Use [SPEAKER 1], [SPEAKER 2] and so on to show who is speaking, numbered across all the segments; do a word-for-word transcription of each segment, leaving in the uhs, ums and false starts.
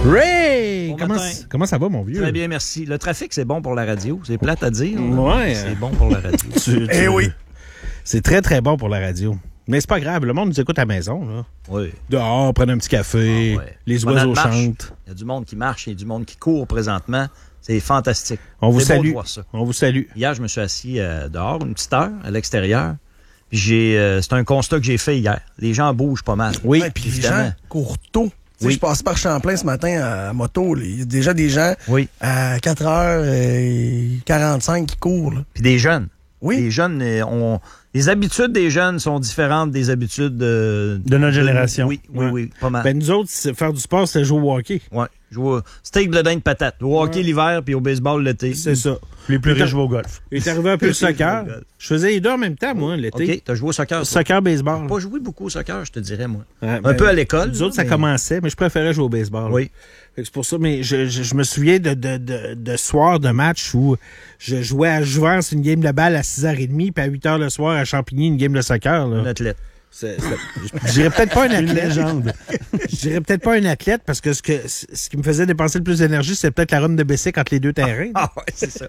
[SPEAKER 1] Ray!
[SPEAKER 2] Bon
[SPEAKER 1] Comment,
[SPEAKER 2] matin.
[SPEAKER 1] comment ça va, mon vieux?
[SPEAKER 2] Très bien, merci. Le trafic, c'est bon pour la radio. C'est plate à dire.
[SPEAKER 1] Ouais.
[SPEAKER 2] C'est bon pour la radio.
[SPEAKER 1] Tu- tu-
[SPEAKER 3] Eh oui.
[SPEAKER 1] C'est très, très bon pour la radio. Mais c'est pas grave, le monde nous écoute à la maison. Là.
[SPEAKER 2] Oui.
[SPEAKER 1] Dehors, prendre un petit café,
[SPEAKER 2] Ah ouais.
[SPEAKER 1] les
[SPEAKER 2] Pendant
[SPEAKER 1] oiseaux
[SPEAKER 2] le marche,
[SPEAKER 1] chantent.
[SPEAKER 2] Il y a du monde qui marche, il y a du monde qui court présentement. C'est fantastique.
[SPEAKER 1] On vous
[SPEAKER 2] C'est beau de
[SPEAKER 1] salue.
[SPEAKER 2] voir ça.
[SPEAKER 1] On vous salue.
[SPEAKER 2] Hier, je me suis assis euh, dehors une petite heure à l'extérieur. Puis j'ai, euh, c'est un constat que j'ai fait hier. Les gens bougent pas mal.
[SPEAKER 1] Oui,
[SPEAKER 3] Ouais, puis les
[SPEAKER 2] évidemment.
[SPEAKER 3] gens courent tôt. Tu sais,
[SPEAKER 2] Oui.
[SPEAKER 3] Je passais par Champlain ce matin à moto. là. Il y a déjà des gens
[SPEAKER 2] Oui.
[SPEAKER 3] à quatre heures quarante-cinq qui courent. là.
[SPEAKER 2] Puis des jeunes.
[SPEAKER 3] Oui.
[SPEAKER 2] Les jeunes euh, ont... Les habitudes des jeunes sont différentes des habitudes de...
[SPEAKER 4] De notre génération.
[SPEAKER 2] Oui, oui,
[SPEAKER 4] Ouais.
[SPEAKER 2] oui, pas mal.
[SPEAKER 1] Ben, nous autres, c'est- faire du sport, c'est jouer au hockey.
[SPEAKER 2] Ouais. Je vois steak, blé d'Inde, patate. Au hockey l'hiver, puis au baseball l'été.
[SPEAKER 1] C'est ça.
[SPEAKER 4] Les plus
[SPEAKER 1] Mais t'as-
[SPEAKER 4] riches vont au golf.
[SPEAKER 1] Il est arrivé un peu le soccer.
[SPEAKER 2] Golf.
[SPEAKER 1] Je faisais les deux en même temps, moi, l'été.
[SPEAKER 2] OK, t'as joué au soccer. toi?
[SPEAKER 1] Soccer, baseball.
[SPEAKER 2] Pas joué beaucoup au soccer, je te dirais, moi.
[SPEAKER 1] Ouais,
[SPEAKER 2] Un
[SPEAKER 1] ben,
[SPEAKER 2] peu à l'école.
[SPEAKER 1] Nous autres, ça
[SPEAKER 2] mais-
[SPEAKER 1] commençait, mais je préférais jouer au baseball.
[SPEAKER 2] Oui.
[SPEAKER 1] Fait que c'est pour ça, mais je, je, je me souviens de, de, de, de soirs de match où je jouais à Jouvence une game de balle à six heures trente, puis à huit heures le soir à Champigny une game de soccer. Là.
[SPEAKER 2] Un athlète.
[SPEAKER 1] C'est- c'est- Je dirais peut-être pas un
[SPEAKER 4] Une
[SPEAKER 1] athlète.
[SPEAKER 4] légende.
[SPEAKER 1] Je dirais peut-être pas un athlète parce que ce, que ce qui me faisait dépenser le plus d'énergie, c'est peut-être la run de Bessic entre les deux terrains.
[SPEAKER 2] Ah ouais, c'est ça.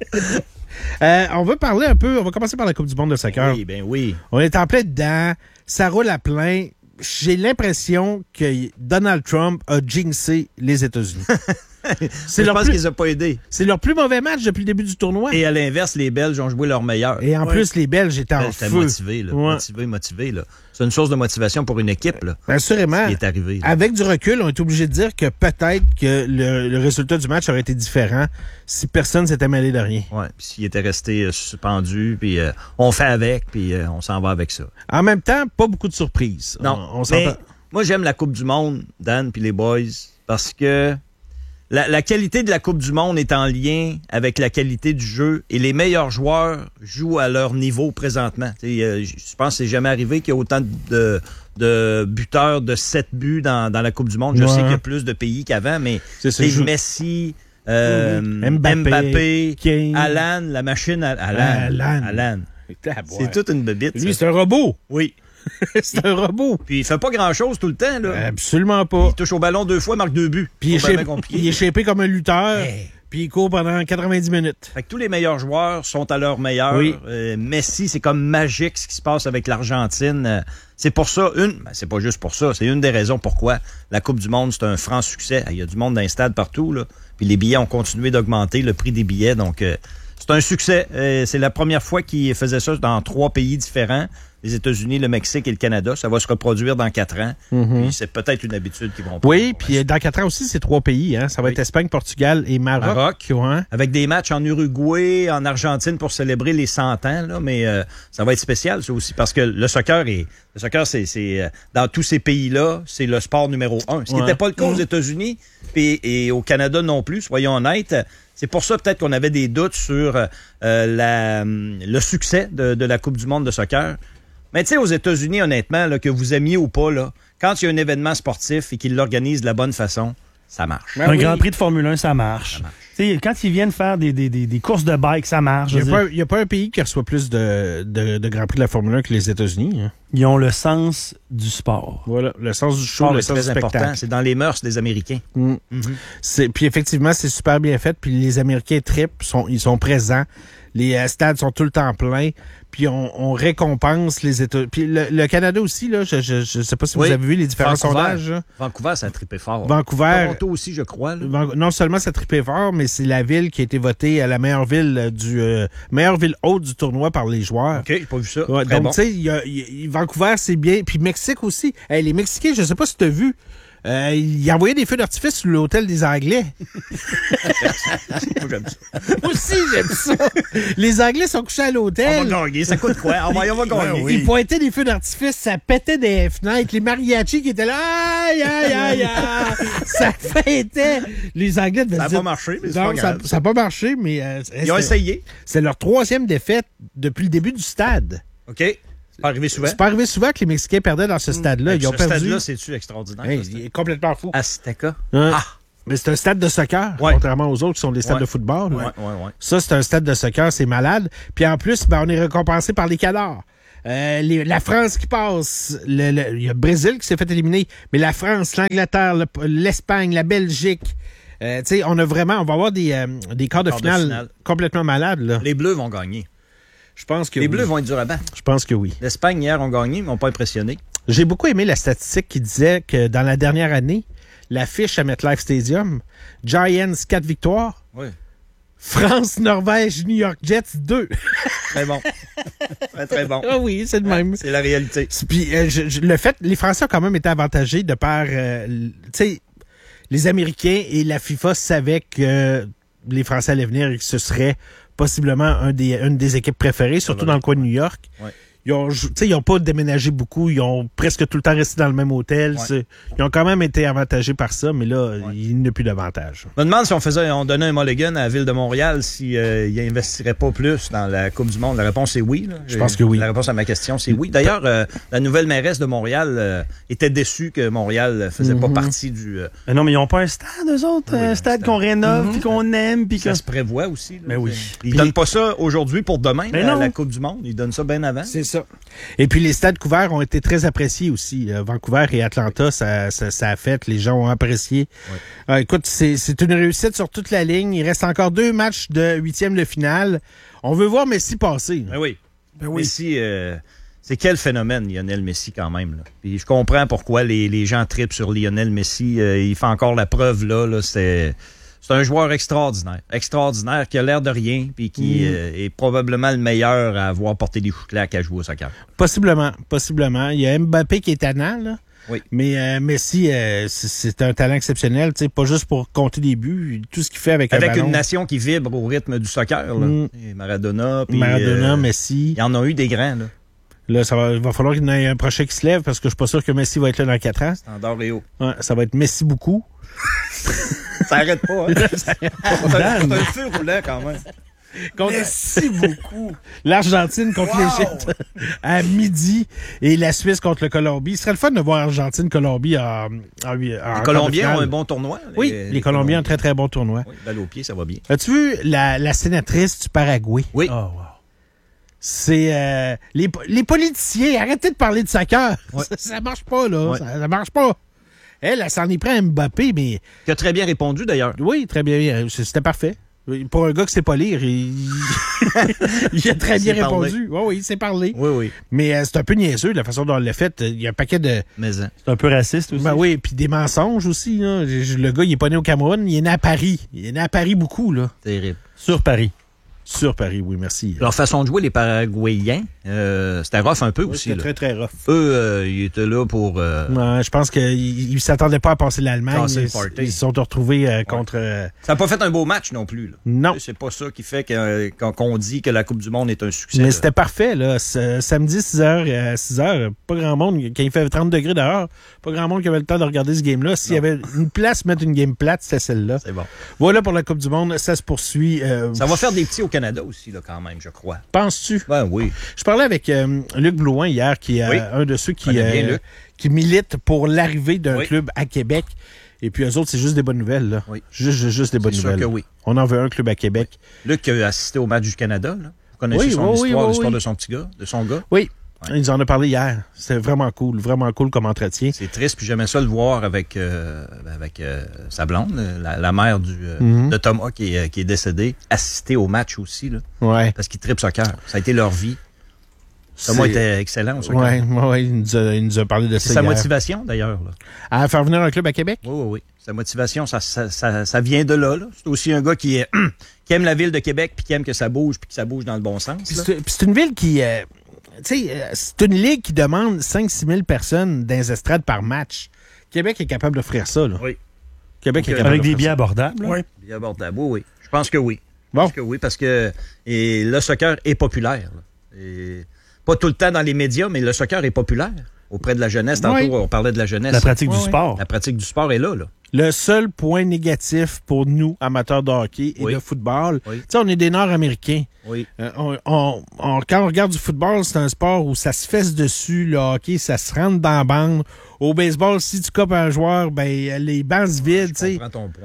[SPEAKER 1] Euh, on va parler un peu, on va commencer par la Coupe du monde de soccer.
[SPEAKER 2] Oui, ben oui.
[SPEAKER 1] On est en plein dedans, ça roule à plein. J'ai l'impression que Donald Trump a jinxé les États-Unis. C'est
[SPEAKER 2] Je
[SPEAKER 1] leur,
[SPEAKER 2] pense
[SPEAKER 1] plus-
[SPEAKER 2] qu'ils n'ont pas aidé.
[SPEAKER 1] c'est leur plus mauvais match depuis le début du tournoi. Et,
[SPEAKER 2] Et à l'inverse, les Belges ont joué leur meilleur.
[SPEAKER 1] en plus, les Belges étaient en
[SPEAKER 2] J'étais
[SPEAKER 1] feu.
[SPEAKER 2] motivé, là.
[SPEAKER 1] Ouais.
[SPEAKER 2] Motivé, motivé, là. C'est une source de motivation pour une équipe, là.
[SPEAKER 1] Assurément.
[SPEAKER 2] Ce qui est arrivé. là.
[SPEAKER 1] Avec du recul, on est obligé de dire que peut-être que le, le résultat du match aurait été différent si personne s'était mêlé de rien.
[SPEAKER 2] Ouais. Puis s'il était resté euh, suspendu, puis euh, on fait avec, puis euh, on s'en va avec ça.
[SPEAKER 1] En même temps, pas beaucoup de surprises.
[SPEAKER 2] Non.
[SPEAKER 1] On, on
[SPEAKER 2] mais
[SPEAKER 1] s'entend.
[SPEAKER 2] moi, j'aime la Coupe du Monde, Dan, puis les boys, parce que la, la qualité de la Coupe du Monde est en lien avec la qualité du jeu et les meilleurs joueurs jouent à leur niveau présentement. Tu sais, euh, je pense que c'est jamais arrivé qu'il y ait autant de, de buteurs de sept buts dans, dans la Coupe du Monde. Je
[SPEAKER 1] Ouais.
[SPEAKER 2] sais qu'il y a plus de pays qu'avant, mais
[SPEAKER 1] C'est ça,
[SPEAKER 2] c'est
[SPEAKER 1] je-
[SPEAKER 2] Messi, euh,
[SPEAKER 1] Mbappé,
[SPEAKER 2] Mbappé,
[SPEAKER 1] Kane.
[SPEAKER 2] Alan, la machine à Alan.
[SPEAKER 1] Alan.
[SPEAKER 2] Alan. C'est toute une bébite.
[SPEAKER 1] Lui,
[SPEAKER 2] ça.
[SPEAKER 1] c'est un robot.
[SPEAKER 2] Oui.
[SPEAKER 1] c'est un robot.
[SPEAKER 2] Puis il fait pas grand-chose tout le temps, là.
[SPEAKER 1] Absolument pas.
[SPEAKER 2] Il touche au ballon deux fois, marque deux buts.
[SPEAKER 1] Puis il est,
[SPEAKER 2] Pas bien
[SPEAKER 1] shapé,
[SPEAKER 2] compliqué.
[SPEAKER 1] il est shapé comme un lutteur.
[SPEAKER 2] Hey.
[SPEAKER 1] Puis il court pendant quatre-vingt-dix minutes.
[SPEAKER 2] Fait que tous les meilleurs joueurs sont à leur meilleur.
[SPEAKER 1] Oui.
[SPEAKER 2] Euh, Messi, c'est comme magique ce qui se passe avec l'Argentine. Euh, c'est pour ça, une, ben, c'est pas juste pour ça, c'est une des raisons pourquoi la Coupe du Monde, c'est un franc succès. Il y a du monde dans les stades partout, là. Puis les billets ont continué d'augmenter, le prix des billets. Donc, euh, c'est un succès. Euh, c'est la première fois qu'ils faisaient ça dans trois pays différents. Les États-Unis, le Mexique et le Canada. Ça va se reproduire dans quatre ans. Puis c'est peut-être une habitude qu'ils vont prendre.
[SPEAKER 1] Oui, puis dans quatre ans aussi, c'est trois pays. Hein. Ça va
[SPEAKER 2] Oui.
[SPEAKER 1] être Espagne, Portugal et Maroc.
[SPEAKER 2] Maroc.
[SPEAKER 1] Ouais.
[SPEAKER 2] Avec des matchs en Uruguay, en Argentine pour célébrer les cent ans, là, mais euh, ça va être spécial, ça aussi, parce que le soccer est. Le soccer, c'est, c'est euh, dans tous ces pays-là, c'est le sport numéro un. Ce qui
[SPEAKER 1] Ouais.
[SPEAKER 2] n'était pas le cas aux États-Unis et, et au Canada non plus, soyons honnêtes. C'est pour ça peut-être qu'on avait des doutes sur euh, la, le succès de, de la Coupe du monde de soccer. Mais tu sais, aux États-Unis, honnêtement, là, que vous aimiez ou pas, là, quand il y a un événement sportif et qu'ils l'organisent de la bonne façon, ça marche.
[SPEAKER 1] Ben
[SPEAKER 4] un
[SPEAKER 1] oui.
[SPEAKER 4] Grand Prix de Formule un, ça marche. Tu sais, quand ils viennent faire des, des, des, des courses de bike, ça marche.
[SPEAKER 1] Il
[SPEAKER 4] Je
[SPEAKER 1] n'y
[SPEAKER 4] veux
[SPEAKER 1] a,
[SPEAKER 4] dire,
[SPEAKER 1] pas- il y a pas un pays qui reçoit plus de, de, de Grand Prix de la Formule un que les États-Unis. Hein.
[SPEAKER 4] Ils ont le sens du sport.
[SPEAKER 1] Voilà, le sens du show,
[SPEAKER 2] Sport
[SPEAKER 1] le
[SPEAKER 2] est
[SPEAKER 1] sens du
[SPEAKER 2] très important.
[SPEAKER 1] spectacle.
[SPEAKER 2] C'est dans les mœurs des Américains.
[SPEAKER 1] Mm. C'est, puis effectivement, c'est super bien fait. Puis les Américains trippent, sont, ils sont présents. Les euh, stades sont tout le temps pleins. Puis on, on récompense les États. Puis le, le Canada aussi, là, je, je, je sais pas si
[SPEAKER 2] Oui.
[SPEAKER 1] vous avez vu les différents
[SPEAKER 2] Vancouver.
[SPEAKER 1] sondages. là.
[SPEAKER 2] Vancouver, ça a trippé fort.
[SPEAKER 1] Vancouver,
[SPEAKER 2] Toronto aussi, je crois. là.
[SPEAKER 1] Van- non seulement ça trippé fort, mais c'est la ville qui a été votée à la meilleure ville euh, du euh, meilleure ville haute du tournoi par les joueurs.
[SPEAKER 2] OK, j'ai pas vu ça.
[SPEAKER 1] Ouais,
[SPEAKER 2] Très
[SPEAKER 1] donc,
[SPEAKER 2] bon.
[SPEAKER 1] tu sais, il y a- il y a- Vancouver, c'est bien. Puis Mexique aussi. Hey, les Mexicains, je sais pas si tu as vu, euh, ils envoyaient des feux d'artifice sur l'hôtel des Anglais.
[SPEAKER 2] Moi, j'aime ça.
[SPEAKER 1] Moi aussi, j'aime ça. Les Anglais sont couchés à
[SPEAKER 2] On
[SPEAKER 1] l'hôtel.
[SPEAKER 2] va gagner. Ça coûte quoi? On va, on va gagner.
[SPEAKER 1] Ils pointaient des feux d'artifice, ça pétait des fenêtres. Les mariachis qui étaient là, aïe, aïe, aïe, aïe. Ça fêtait. Les Anglais devaient
[SPEAKER 2] Ça a
[SPEAKER 1] se dire-
[SPEAKER 2] pas marché, mais c'est
[SPEAKER 1] Non,
[SPEAKER 2] pas
[SPEAKER 1] ça
[SPEAKER 2] grave.
[SPEAKER 1] n'a pas marché, mais euh,
[SPEAKER 2] Ils ont
[SPEAKER 1] c'était-
[SPEAKER 2] essayé.
[SPEAKER 1] c'est leur troisième défaite depuis le début du stade.
[SPEAKER 2] OK. C'est pas arrivé souvent.
[SPEAKER 1] C'est pas arrivé souvent que les Mexicains perdaient dans ce stade-là. Ils ont
[SPEAKER 2] ce
[SPEAKER 1] perdu.
[SPEAKER 2] stade-là, c'est-tu extraordinaire?
[SPEAKER 1] Hey,
[SPEAKER 2] ce stade?
[SPEAKER 1] il est complètement fou.
[SPEAKER 2] Azteca.
[SPEAKER 1] Hein?
[SPEAKER 2] Ah!
[SPEAKER 1] Mais c'est un stade de soccer,
[SPEAKER 2] Ouais.
[SPEAKER 1] contrairement aux autres qui sont des stades
[SPEAKER 2] Ouais.
[SPEAKER 1] de football.
[SPEAKER 2] Ouais,
[SPEAKER 1] là.
[SPEAKER 2] ouais, ouais.
[SPEAKER 1] Ça, c'est un stade de soccer, c'est malade. Puis en plus, ben, on est récompensé par les cadors. Euh, les, la France qui passe. Le, le, il y a le Brésil qui s'est fait éliminer. Mais la France, l'Angleterre, le, l'Espagne, la Belgique. Euh, tu sais, on a vraiment... On va avoir des, euh, des quarts de
[SPEAKER 2] Quart de
[SPEAKER 1] finale,
[SPEAKER 2] finale.
[SPEAKER 1] complètement malades, là.
[SPEAKER 2] Les Bleus vont gagner.
[SPEAKER 1] Je pense que
[SPEAKER 2] Les
[SPEAKER 1] oui.
[SPEAKER 2] Bleus vont être durs à battre.
[SPEAKER 1] Je pense que oui.
[SPEAKER 2] L'Espagne, hier, ont gagné, mais n'ont pas impressionné.
[SPEAKER 1] J'ai beaucoup aimé la statistique qui disait que dans la dernière année, l'affiche à MetLife Stadium, Giants, quatre victoires.
[SPEAKER 2] Oui.
[SPEAKER 1] France, Norvège, New York Jets, deux.
[SPEAKER 2] Très bon. très, très bon.
[SPEAKER 1] Ah oui, c'est le même.
[SPEAKER 2] C'est la réalité.
[SPEAKER 1] Puis euh, je- je- le fait, les Français ont quand même été avantagés de par, euh, tu sais, les Américains et la FIFA savaient que les Français allaient venir et que ce serait possiblement un des, une des équipes préférées, surtout dans le coin de New York.
[SPEAKER 2] Ouais.
[SPEAKER 1] Ils ont, tu sais, ils ont pas déménagé beaucoup, ils ont presque tout le temps resté dans le même hôtel.
[SPEAKER 2] Ouais.
[SPEAKER 1] C'est- Ils ont quand même été avantagés par ça, mais là,
[SPEAKER 2] Ouais.
[SPEAKER 1] il n'y a plus d'avantage.
[SPEAKER 2] Je me demande si on faisait, on donnait un mulligan à la ville de Montréal, si euh, il investirait pas plus dans la Coupe du Monde. La réponse est oui. Là.
[SPEAKER 1] Je pense que oui.
[SPEAKER 2] La réponse à ma question, c'est oui. D'ailleurs, euh, la nouvelle mairesse de Montréal euh, était déçue que Montréal faisait pas
[SPEAKER 1] Mhm.
[SPEAKER 2] partie du. Euh,
[SPEAKER 4] Mais non, mais ils n'ont pas un stade, eux autres.
[SPEAKER 2] Oui,
[SPEAKER 4] un
[SPEAKER 2] un
[SPEAKER 4] stade
[SPEAKER 2] stade.
[SPEAKER 4] qu'on rénove, puis qu'on aime, puis que...
[SPEAKER 2] ça se prévoit aussi. Là.
[SPEAKER 4] Mais oui.
[SPEAKER 2] Ils
[SPEAKER 1] Puis-
[SPEAKER 2] donnent pas ça aujourd'hui pour demain,
[SPEAKER 4] Mais
[SPEAKER 2] là,
[SPEAKER 4] non.
[SPEAKER 2] la Coupe du Monde. Ils donnent ça bien avant.
[SPEAKER 1] C'est ça. Et puis les stades couverts ont été très appréciés aussi. Euh, Vancouver et Atlanta, ça, ça, ça a fait. Les gens ont apprécié.
[SPEAKER 2] Ouais.
[SPEAKER 1] Euh, écoute, c'est, c'est une réussite sur toute la ligne. Il reste encore deux matchs de huitième de finale. On veut voir Messi passer.
[SPEAKER 2] Ben oui.
[SPEAKER 3] Ben oui.
[SPEAKER 2] Messi, euh, c'est quel phénomène, Lionel Messi, quand même. Là. Puis je comprends pourquoi les, les gens tripent sur Lionel Messi. Euh, il fait encore la preuve, là. là c'est, c'est un joueur extraordinaire. Extraordinaire, qui a l'air de rien, puis qui euh, est probablement le meilleur à avoir porté des chouclacs à jouer au soccer.
[SPEAKER 1] Possiblement, possiblement. Il y a Mbappé qui est tannant, là.
[SPEAKER 2] Oui.
[SPEAKER 1] Mais euh, Messi, euh, c'est, c'est un talent exceptionnel, tu sais, pas juste pour compter des buts, tout ce qu'il fait avec,
[SPEAKER 2] Avec
[SPEAKER 1] un ballon.
[SPEAKER 2] une nation qui vibre au rythme du soccer. Là.
[SPEAKER 1] Mm.
[SPEAKER 2] Et Maradona, puis...
[SPEAKER 1] Maradona,
[SPEAKER 2] euh,
[SPEAKER 1] Messi.
[SPEAKER 2] il y en a eu des grands, là.
[SPEAKER 1] Là, ça va, il va falloir qu'il y en ait un prochain qui se lève parce que je suis pas sûr que Messi va être là dans quatre ans.
[SPEAKER 2] Standard et haut.
[SPEAKER 1] Ouais, ça va être Messi beaucoup.
[SPEAKER 2] Ça arrête pas, hein? C'est un, c'est un feu roulant, quand même.
[SPEAKER 1] Contre
[SPEAKER 3] Merci beaucoup.
[SPEAKER 1] l'Argentine contre
[SPEAKER 3] Wow!
[SPEAKER 1] l'Égypte à midi et la Suisse contre le Colombie. Il serait le fun de voir Argentine-Colombie en, en, en
[SPEAKER 2] Les
[SPEAKER 1] quart de
[SPEAKER 2] Colombiens
[SPEAKER 1] finale.
[SPEAKER 2] ont un bon tournoi.
[SPEAKER 1] Oui, les, les Colombiens ont un très très bon tournoi.
[SPEAKER 2] Oui, balle au pied, ça va bien.
[SPEAKER 1] As-tu vu la, la sénatrice du Paraguay?
[SPEAKER 2] Oui.
[SPEAKER 4] Oh, wow.
[SPEAKER 1] C'est euh, les, les politiciens, arrêtez de parler de soccer.
[SPEAKER 2] Ouais.
[SPEAKER 1] Ça, ça marche pas, là.
[SPEAKER 2] Ouais.
[SPEAKER 1] Ça, ça marche pas. Elle, elle s'en est pris à Mbappé, mais
[SPEAKER 2] Qui a très bien répondu, d'ailleurs.
[SPEAKER 1] oui, très bien. C'était parfait. Pour un gars qui sait pas lire, il, il a très
[SPEAKER 2] Il
[SPEAKER 1] bien
[SPEAKER 2] sait parler.
[SPEAKER 1] répondu. Oui, oui, il sait parler.
[SPEAKER 2] Oui, oui.
[SPEAKER 1] Mais euh, c'est un peu niaiseux, la façon dont elle l'a fait. Il y a un paquet de...
[SPEAKER 2] Mais, hein.
[SPEAKER 4] C'est un peu raciste aussi.
[SPEAKER 1] Ben oui, puis des mensonges aussi. Là. Le gars, il est pas né au Cameroun, il est né à Paris. Il est né à Paris beaucoup, là.
[SPEAKER 2] Terrible.
[SPEAKER 4] Sur Paris.
[SPEAKER 1] Sur Paris, oui, merci.
[SPEAKER 2] Leur façon de jouer, les Paraguayens, euh, c'était rough un peu
[SPEAKER 1] Oui,
[SPEAKER 2] aussi.
[SPEAKER 1] c'était
[SPEAKER 2] Là.
[SPEAKER 1] très, très rough.
[SPEAKER 2] Eux, euh, ils étaient là pour... euh,
[SPEAKER 1] Ouais, je pense qu'ils ne s'attendaient pas à passer l'Allemagne.
[SPEAKER 2] Casser le
[SPEAKER 1] Ils
[SPEAKER 2] party.
[SPEAKER 1] ils se sont retrouvés euh, contre... euh,
[SPEAKER 2] Ça n'a pas fait un beau match non plus. Là.
[SPEAKER 1] non.
[SPEAKER 2] C'est pas ça qui fait que, qu'on, qu'on dit que la Coupe du Monde est un succès.
[SPEAKER 1] Mais
[SPEAKER 2] là.
[SPEAKER 1] c'était parfait, là. Ce- samedi, six heures, euh, six heures, pas grand monde, quand il fait trente degrés dehors, pas grand monde qui avait le temps de regarder ce game-là. S'il y
[SPEAKER 2] Non.
[SPEAKER 1] avait une place, mettre une game plate, c'était celle-là.
[SPEAKER 2] C'est bon.
[SPEAKER 1] Voilà pour la Coupe du Monde, ça se poursuit. Euh,
[SPEAKER 2] Ça va faire des petits au Canada aussi, là, quand même, je crois.
[SPEAKER 1] Penses-tu?
[SPEAKER 2] Ben oui.
[SPEAKER 1] Je parlais avec euh, Luc Blouin hier, qui est euh,
[SPEAKER 2] Oui.
[SPEAKER 1] un de ceux qui,
[SPEAKER 2] Connais bien,
[SPEAKER 1] euh,
[SPEAKER 2] Luc.
[SPEAKER 1] qui milite pour l'arrivée d'un
[SPEAKER 2] Oui.
[SPEAKER 1] club à Québec. Et puis eux autres, c'est juste des bonnes nouvelles, là.
[SPEAKER 2] Oui.
[SPEAKER 1] Juste, juste, juste des bonnes
[SPEAKER 2] C'est sûr
[SPEAKER 1] nouvelles.
[SPEAKER 2] que oui.
[SPEAKER 1] On en veut un club à Québec.
[SPEAKER 2] Luc a assisté au match du Canada, là. Vous connaissez
[SPEAKER 1] Oui,
[SPEAKER 2] son
[SPEAKER 1] oui,
[SPEAKER 2] histoire,
[SPEAKER 1] oui,
[SPEAKER 2] l'histoire
[SPEAKER 1] oui.
[SPEAKER 2] de son petit gars, de son gars.
[SPEAKER 1] Oui.
[SPEAKER 2] Ouais.
[SPEAKER 1] Il nous en a parlé hier. C'était vraiment cool, vraiment cool comme entretien.
[SPEAKER 2] C'est triste, puis j'aimais ça le voir avec, euh, avec euh, sa blonde, la, la mère du, euh,
[SPEAKER 1] Mhm.
[SPEAKER 2] de Thomas qui est, qui est décédé, assister au match aussi, là,
[SPEAKER 1] Ouais.
[SPEAKER 2] parce qu'ils trippent soccer. Ça a été leur vie. Thomas
[SPEAKER 1] C'est-
[SPEAKER 2] était excellent au soccer.
[SPEAKER 1] Ouais, ouais, ouais, il nous a, il nous a parlé de
[SPEAKER 2] C'est
[SPEAKER 1] ça
[SPEAKER 2] sa
[SPEAKER 1] hier.
[SPEAKER 2] motivation, d'ailleurs. Là.
[SPEAKER 1] À faire venir un club à Québec?
[SPEAKER 2] Oui, oui, oui. Sa motivation, ça, ça, ça, ça vient de là. là. C'est aussi un gars qui, est, qui aime la ville de Québec, puis qui aime que ça bouge, puis que ça bouge dans le bon sens.
[SPEAKER 1] Puis
[SPEAKER 2] là.
[SPEAKER 1] c'est puis c'est une ville qui... euh, tu sais, euh, c'est une ligue qui demande cinq six mille personnes dans les estrades par match. Québec est capable d'offrir ça, là.
[SPEAKER 2] Oui.
[SPEAKER 1] Québec est
[SPEAKER 2] Donc,
[SPEAKER 1] capable
[SPEAKER 4] Avec des
[SPEAKER 1] d'offrir
[SPEAKER 4] billets
[SPEAKER 1] ça.
[SPEAKER 4] abordables. là.
[SPEAKER 3] Oui.
[SPEAKER 2] Bien abordable. Oui, oui. Je pense que oui. Je
[SPEAKER 1] Bon.
[SPEAKER 2] pense que oui, parce que et le soccer est populaire. là. Et pas tout le temps dans les médias, mais le soccer est populaire auprès de la jeunesse. Tantôt,
[SPEAKER 1] Oui.
[SPEAKER 2] on parlait de la jeunesse.
[SPEAKER 4] La pratique
[SPEAKER 1] Ouais,
[SPEAKER 4] du
[SPEAKER 1] ouais.
[SPEAKER 4] sport.
[SPEAKER 2] La pratique du sport est là. là.
[SPEAKER 1] Le seul point négatif pour nous, amateurs de hockey et
[SPEAKER 2] Oui.
[SPEAKER 1] de football,
[SPEAKER 2] Oui.
[SPEAKER 1] tu sais, on est des Nord-Américains.
[SPEAKER 2] Oui.
[SPEAKER 1] Euh, on, on- on- quand on regarde du football, c'est un sport où ça se fesse dessus. Le hockey, ça se rentre dans la bande. Au baseball, si tu copes un joueur, ben les bancs se vident. tu
[SPEAKER 2] Je
[SPEAKER 1] sais.
[SPEAKER 2] comprends ton point. Ouais.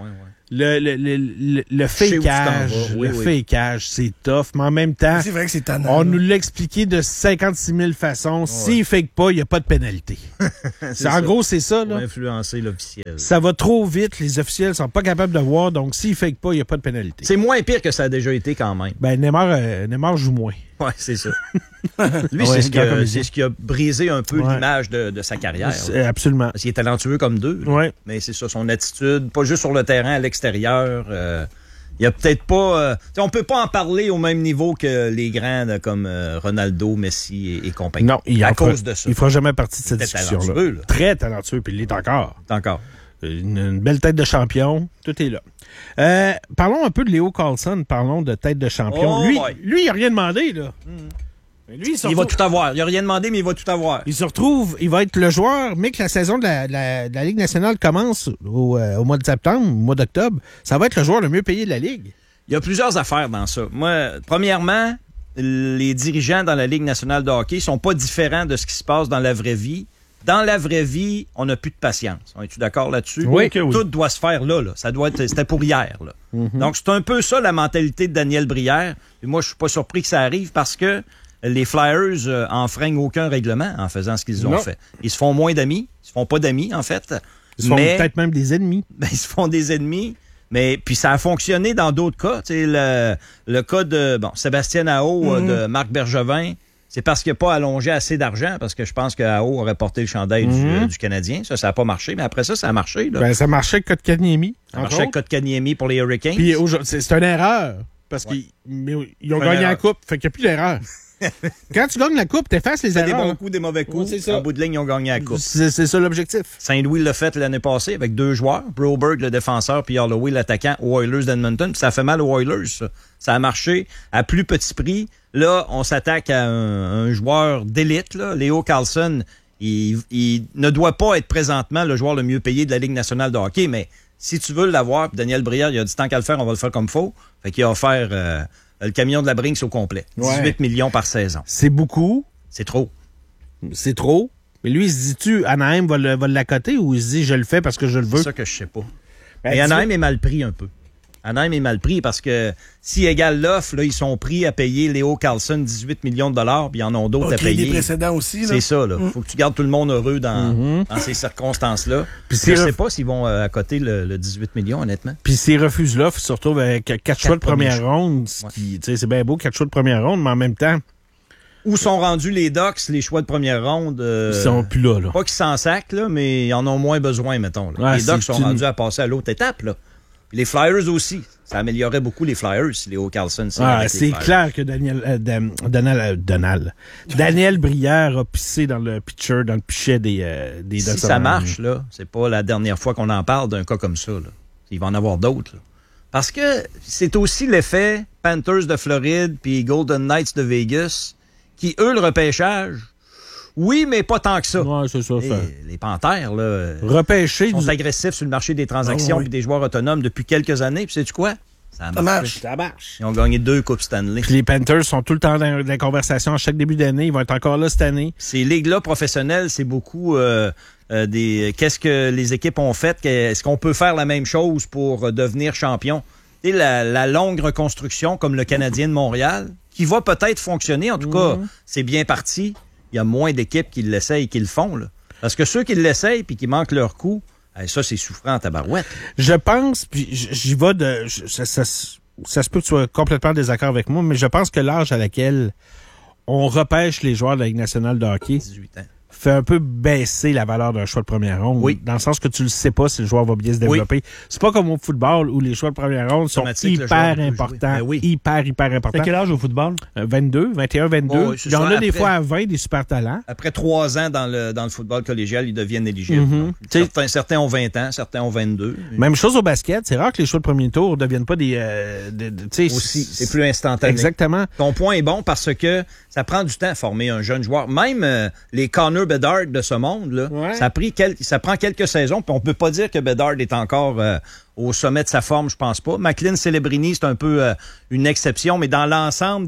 [SPEAKER 1] Le, le, le, le, le fakeage,
[SPEAKER 2] oui,
[SPEAKER 1] le
[SPEAKER 2] oui.
[SPEAKER 1] fakeage, c'est tough, mais en même temps,
[SPEAKER 3] C'est vrai que c'est tannant.
[SPEAKER 1] on nous l'a expliqué de cinquante-six mille façons. Ouais. S'il fake pas, il n'y a pas de pénalité. c'est en ça. Gros, c'est ça.
[SPEAKER 2] Pour
[SPEAKER 1] là.
[SPEAKER 2] influencer l'officiel.
[SPEAKER 1] Ça va trop vite, les officiels sont pas capables de voir, donc s'il fake pas, il n'y a pas de pénalité.
[SPEAKER 2] C'est moins pire que ça a déjà été quand même.
[SPEAKER 1] Ben, Neymar, euh, Neymar joue moins.
[SPEAKER 2] Oui, c'est ça. Lui, ouais, c'est, ce qui a, c'est ce qui a brisé un peu ouais. l'image de, de sa carrière.
[SPEAKER 1] Absolument.
[SPEAKER 2] Parce qu'il est talentueux comme deux.
[SPEAKER 1] Ouais.
[SPEAKER 2] Mais c'est ça, son attitude, pas juste sur le terrain, à l'extérieur. Euh, il y a peut-être pas... Euh, on peut pas en parler au même niveau que les grands là, comme euh, Ronaldo, Messi et, et compagnie.
[SPEAKER 1] Non, il
[SPEAKER 2] à
[SPEAKER 1] fera,
[SPEAKER 2] cause de ça.
[SPEAKER 1] Il fera jamais partie de cette discussion-là.
[SPEAKER 2] Talentueux, là.
[SPEAKER 1] Très talentueux, puis il l'est encore.
[SPEAKER 2] Encore.
[SPEAKER 1] Une, une belle tête de champion, tout est là. Euh, parlons un peu de Leo Carlson, parlons de tête de champion.
[SPEAKER 2] Oh,
[SPEAKER 1] lui,
[SPEAKER 2] ouais.
[SPEAKER 1] lui, il a rien demandé, là. Mm.
[SPEAKER 2] Mais lui, il, il retrouve... va tout avoir. Il a rien demandé, mais il va tout avoir.
[SPEAKER 1] Il se retrouve, il va être le joueur, mais que la saison de la, de la, de la Ligue nationale commence au, euh, au mois de septembre, au mois d'octobre, ça va être le joueur le mieux payé de la Ligue.
[SPEAKER 2] Il y a plusieurs affaires dans ça. Moi, premièrement, les dirigeants dans la Ligue nationale de hockey sont pas différents de ce qui se passe dans la vraie vie. Dans la vraie vie, on n'a plus de patience. On est-tu d'accord là-dessus?
[SPEAKER 1] Oui.
[SPEAKER 2] Tout oui. doit se faire là, là. Ça doit être, c'était pour hier, là. Mm-hmm. Donc, c'est un peu ça la mentalité de Daniel Brière. Et moi, je suis pas surpris que ça arrive parce que les Flyers euh, enfreignent aucun règlement en faisant ce qu'ils ont non. fait. Ils se font moins d'amis. Ils se font pas d'amis, en fait.
[SPEAKER 1] Ils se font mais, peut-être même des ennemis.
[SPEAKER 2] Ben, ils se font des ennemis. Mais puis ça a fonctionné dans d'autres cas. Tu sais, le, le cas de bon Sébastien Aho, mm-hmm. de Marc Bergevin, c'est parce qu'il n'a pas allongé assez d'argent, parce que je pense que Aho aurait porté le chandail mm-hmm. du, euh, du Canadien. Ça, ça n'a pas marché. Mais après ça, ça a marché. Là.
[SPEAKER 1] Ben, ça marchait avec Kotkaniemi.
[SPEAKER 2] Ça marchait avec Kotkaniemi pour les Hurricanes.
[SPEAKER 1] Puis c'est, c'est une erreur. Parce ouais. qu'ils ils ont gagné la coupe. Fait qu'il n'y a plus d'erreur. Quand tu gagnes la coupe, t'effaces les erreurs.
[SPEAKER 2] Des bons coups, des mauvais coups.
[SPEAKER 1] Ouais, c'est ça.
[SPEAKER 2] En bout de ligne, ils ont gagné la coupe.
[SPEAKER 1] C'est, c'est ça l'objectif.
[SPEAKER 2] Saint-Louis l'a fait l'année passée avec deux joueurs, Broberg, le défenseur, puis Holloway, l'attaquant, aux Oilers d'Edmonton. Puis ça fait mal aux Oilers, ça. Ça a marché à plus petit prix. Là, on s'attaque à un, un joueur d'élite, là. Leo Carlson. Il, il ne doit pas être présentement le joueur le mieux payé de la Ligue nationale de hockey, mais si tu veux l'avoir, puis Daniel Brière, il a dit tant qu'à le faire, on va le faire comme faut. Fait qu'il a offert euh, le camion de la Brinks au complet. dix-huit ouais. millions par saison.
[SPEAKER 1] C'est beaucoup.
[SPEAKER 2] C'est trop.
[SPEAKER 1] C'est trop. Mais lui, il se dit-tu, Anaheim va, le, va l'accoter ou il se dit, je le fais parce que je le veux?
[SPEAKER 2] C'est ça que je sais pas. Ben, mais Anaheim est mal pris un peu. Anaheim est mal pris parce que s'ils égalent l'offre, là, ils sont pris à payer Leo Carlson dix-huit millions de dollars, puis ils en ont d'autres okay, à payer.
[SPEAKER 3] Des précédents aussi. Là.
[SPEAKER 2] C'est ça, là. Mm. Faut que tu gardes tout le monde heureux dans, mm-hmm. dans ces circonstances-là. Puis je sais pas s'ils vont euh, accoter le, le dix-huit millions, honnêtement.
[SPEAKER 1] Puis s'ils refusent l'offre, ils se retrouvent avec quatre choix de première ronde. Ouais. Qui, c'est bien beau, quatre choix de première ronde, mais en même temps...
[SPEAKER 2] Où sont rendus les Ducks, les choix de première ronde? Euh,
[SPEAKER 1] ils sont plus là, là.
[SPEAKER 2] Pas qu'ils s'en sacent, là, mais ils en ont moins besoin, mettons. Là. Ouais, les Ducks sont une... rendus à passer à l'autre étape, là. Les Flyers aussi. Ça améliorerait beaucoup les Flyers si Leo Carlson...
[SPEAKER 1] Ah, c'est clair que Daniel... Euh, Donald... Euh, Donald. Daniel Brière a pissé dans le pitcher, dans le pichet des... Euh, des
[SPEAKER 2] si ça marche, là, c'est pas la dernière fois qu'on en parle d'un cas comme ça, là. Il va en avoir d'autres, là. Parce que c'est aussi l'effet Panthers de Floride puis Golden Knights de Vegas qui, eux, le repêchage... Oui, mais pas tant que ça.
[SPEAKER 1] Ouais, c'est ça.
[SPEAKER 2] Les, les Panthères, là,
[SPEAKER 1] repêcher
[SPEAKER 2] sont
[SPEAKER 1] du...
[SPEAKER 2] agressifs sur le marché des transactions et oh, oui. des joueurs autonomes depuis quelques années. Puis sais-tu quoi?
[SPEAKER 3] Ça, ça marche.
[SPEAKER 1] Ça marche.
[SPEAKER 2] Ils ont gagné deux Coupes Stanley.
[SPEAKER 1] Puis les Panthers sont tout le temps dans la conversation à chaque début d'année. Ils vont être encore là cette année.
[SPEAKER 2] Ces ligues-là professionnelles, c'est beaucoup euh, euh, des... Qu'est-ce que les équipes ont fait? Est-ce qu'on peut faire la même chose pour devenir champion? Tu sais, la, la longue reconstruction comme le Canadien de Montréal, qui va peut-être fonctionner. En tout mmh. cas, c'est bien parti. Il y a moins d'équipes qui l'essayent et qui le font. Là. Parce que ceux qui l'essayent puis qui manquent leur coup, ça, c'est souffrant en tabarouette.
[SPEAKER 1] Je pense, puis j'y vais de... Ça, ça, ça se peut que tu sois complètement en désaccord avec moi, mais je pense que l'âge à laquelle on repêche les joueurs de la Ligue nationale de hockey
[SPEAKER 2] dix-huit ans.
[SPEAKER 1] Fait un peu baisser la valeur d'un choix de première ronde.
[SPEAKER 2] Oui.
[SPEAKER 1] Dans le sens que tu le sais pas si le joueur va bien se développer. Oui. C'est pas comme au football où les choix de première ronde sont hyper importants. Ben oui. Hyper, hyper importants.
[SPEAKER 4] T'as quel âge au football?
[SPEAKER 1] Euh, vingt-deux, vingt et un, vingt-deux. Oh, oui, Il y en a après, des fois à vingt, des super talents.
[SPEAKER 2] Après trois ans dans le, dans le football collégial, ils deviennent éligibles. Mm-hmm. Certains, certains ont vingt ans, certains ont vingt-deux.
[SPEAKER 1] Même chose au basket. C'est rare que les choix de premier tour ne deviennent pas des... Euh, de, de,
[SPEAKER 2] Aussi, c'est plus instantané.
[SPEAKER 1] Exactement.
[SPEAKER 2] Ton point est bon parce que ça prend du temps à former un jeune joueur. Même euh, les Connor Bedard de ce monde, là, ouais. ça, a pris quel... ça prend quelques saisons, puis on peut pas dire que Bedard est encore euh, au sommet de sa forme, je pense pas. McLean Celebrini, c'est un peu euh, une exception, mais dans l'ensemble des,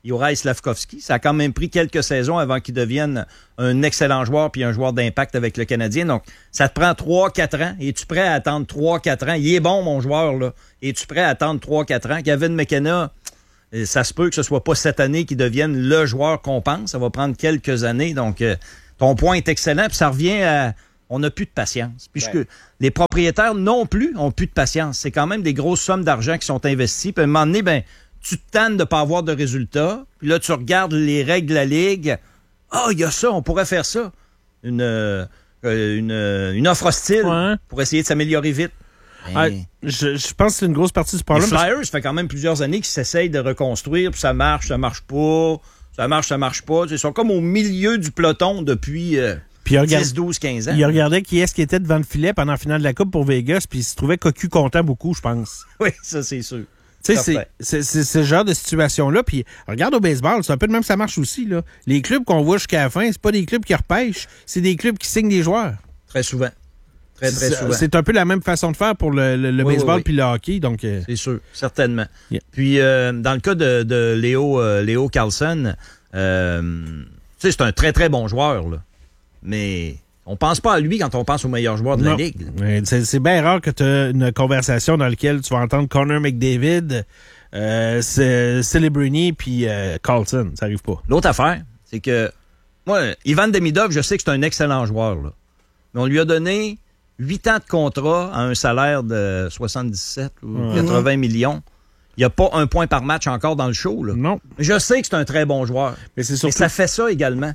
[SPEAKER 2] Juraj Slafkovský. Ça a quand même pris quelques saisons avant qu'il devienne un excellent joueur puis un joueur d'impact avec le Canadien. Donc, ça te prend trois quatre ans. Es-tu prêt à attendre trois quatre ans? Il est bon, mon joueur, là. Es-tu prêt à attendre trois quatre ans? Kevin McKenna, ça se peut que ce soit pas cette année qu'il devienne le joueur qu'on pense. Ça va prendre quelques années. Donc, euh, ton point est excellent. Puis ça revient à... On n'a plus de patience. Puisque ouais. les propriétaires non plus ont plus de patience. C'est quand même des grosses sommes d'argent qui sont investies. Puis à un moment donné, ben, tu te tannes de ne pas avoir de résultats. Puis là, tu regardes les règles de la Ligue. Ah, oh, il y a ça, on pourrait faire ça. Une, euh, une, une offre hostile ouais. pour essayer de s'améliorer vite.
[SPEAKER 1] Ah, je, je pense que c'est une grosse partie du problème.
[SPEAKER 2] Les Flyers, ça fait quand même plusieurs années qu'ils s'essayent de reconstruire. Puis ça marche, ça marche pas. Ça marche, ça marche pas. Ils sont comme au milieu du peloton depuis... Euh, Puis regard... dix, douze, quinze ans.
[SPEAKER 1] Il regardait qui est-ce qui était devant le filet pendant la finale de la Coupe pour Vegas, puis il se trouvait cocu content beaucoup, je pense.
[SPEAKER 2] Oui, ça, c'est sûr.
[SPEAKER 1] Tu sais, c'est, c'est ce genre de situation-là. Puis regarde au baseball, c'est un peu de même ça marche aussi, là. Les clubs qu'on voit jusqu'à la fin, c'est pas des clubs qui repêchent, c'est des clubs qui signent des joueurs.
[SPEAKER 2] Très souvent. Très, très
[SPEAKER 1] c'est,
[SPEAKER 2] souvent.
[SPEAKER 1] C'est un peu la même façon de faire pour le, le, le oui, baseball oui, puis oui. le hockey. Donc, euh...
[SPEAKER 2] c'est sûr, certainement.
[SPEAKER 1] Yeah.
[SPEAKER 2] Puis, euh, dans le cas de, de Léo, euh, Léo Carlson, euh, tu sais, c'est un très, très bon joueur, là. Mais... on pense pas à lui quand on pense aux meilleurs joueurs de
[SPEAKER 1] non.
[SPEAKER 2] la Ligue.
[SPEAKER 1] C'est, c'est bien rare que tu aies une conversation dans laquelle tu vas entendre Connor McDavid, euh, Celebrini puis euh, Carlson. Ça arrive pas.
[SPEAKER 2] L'autre affaire, c'est que moi, Ivan Demidov, je sais que c'est un excellent joueur, là. Mais on lui a donné huit ans de contrat à un salaire de soixante-dix-sept ou mmh. quatre-vingts millions. Il n'y a pas un point par match encore dans le show, là.
[SPEAKER 1] Non.
[SPEAKER 2] Je sais que c'est un très bon joueur.
[SPEAKER 1] Mais, c'est surtout...
[SPEAKER 2] mais ça fait ça également.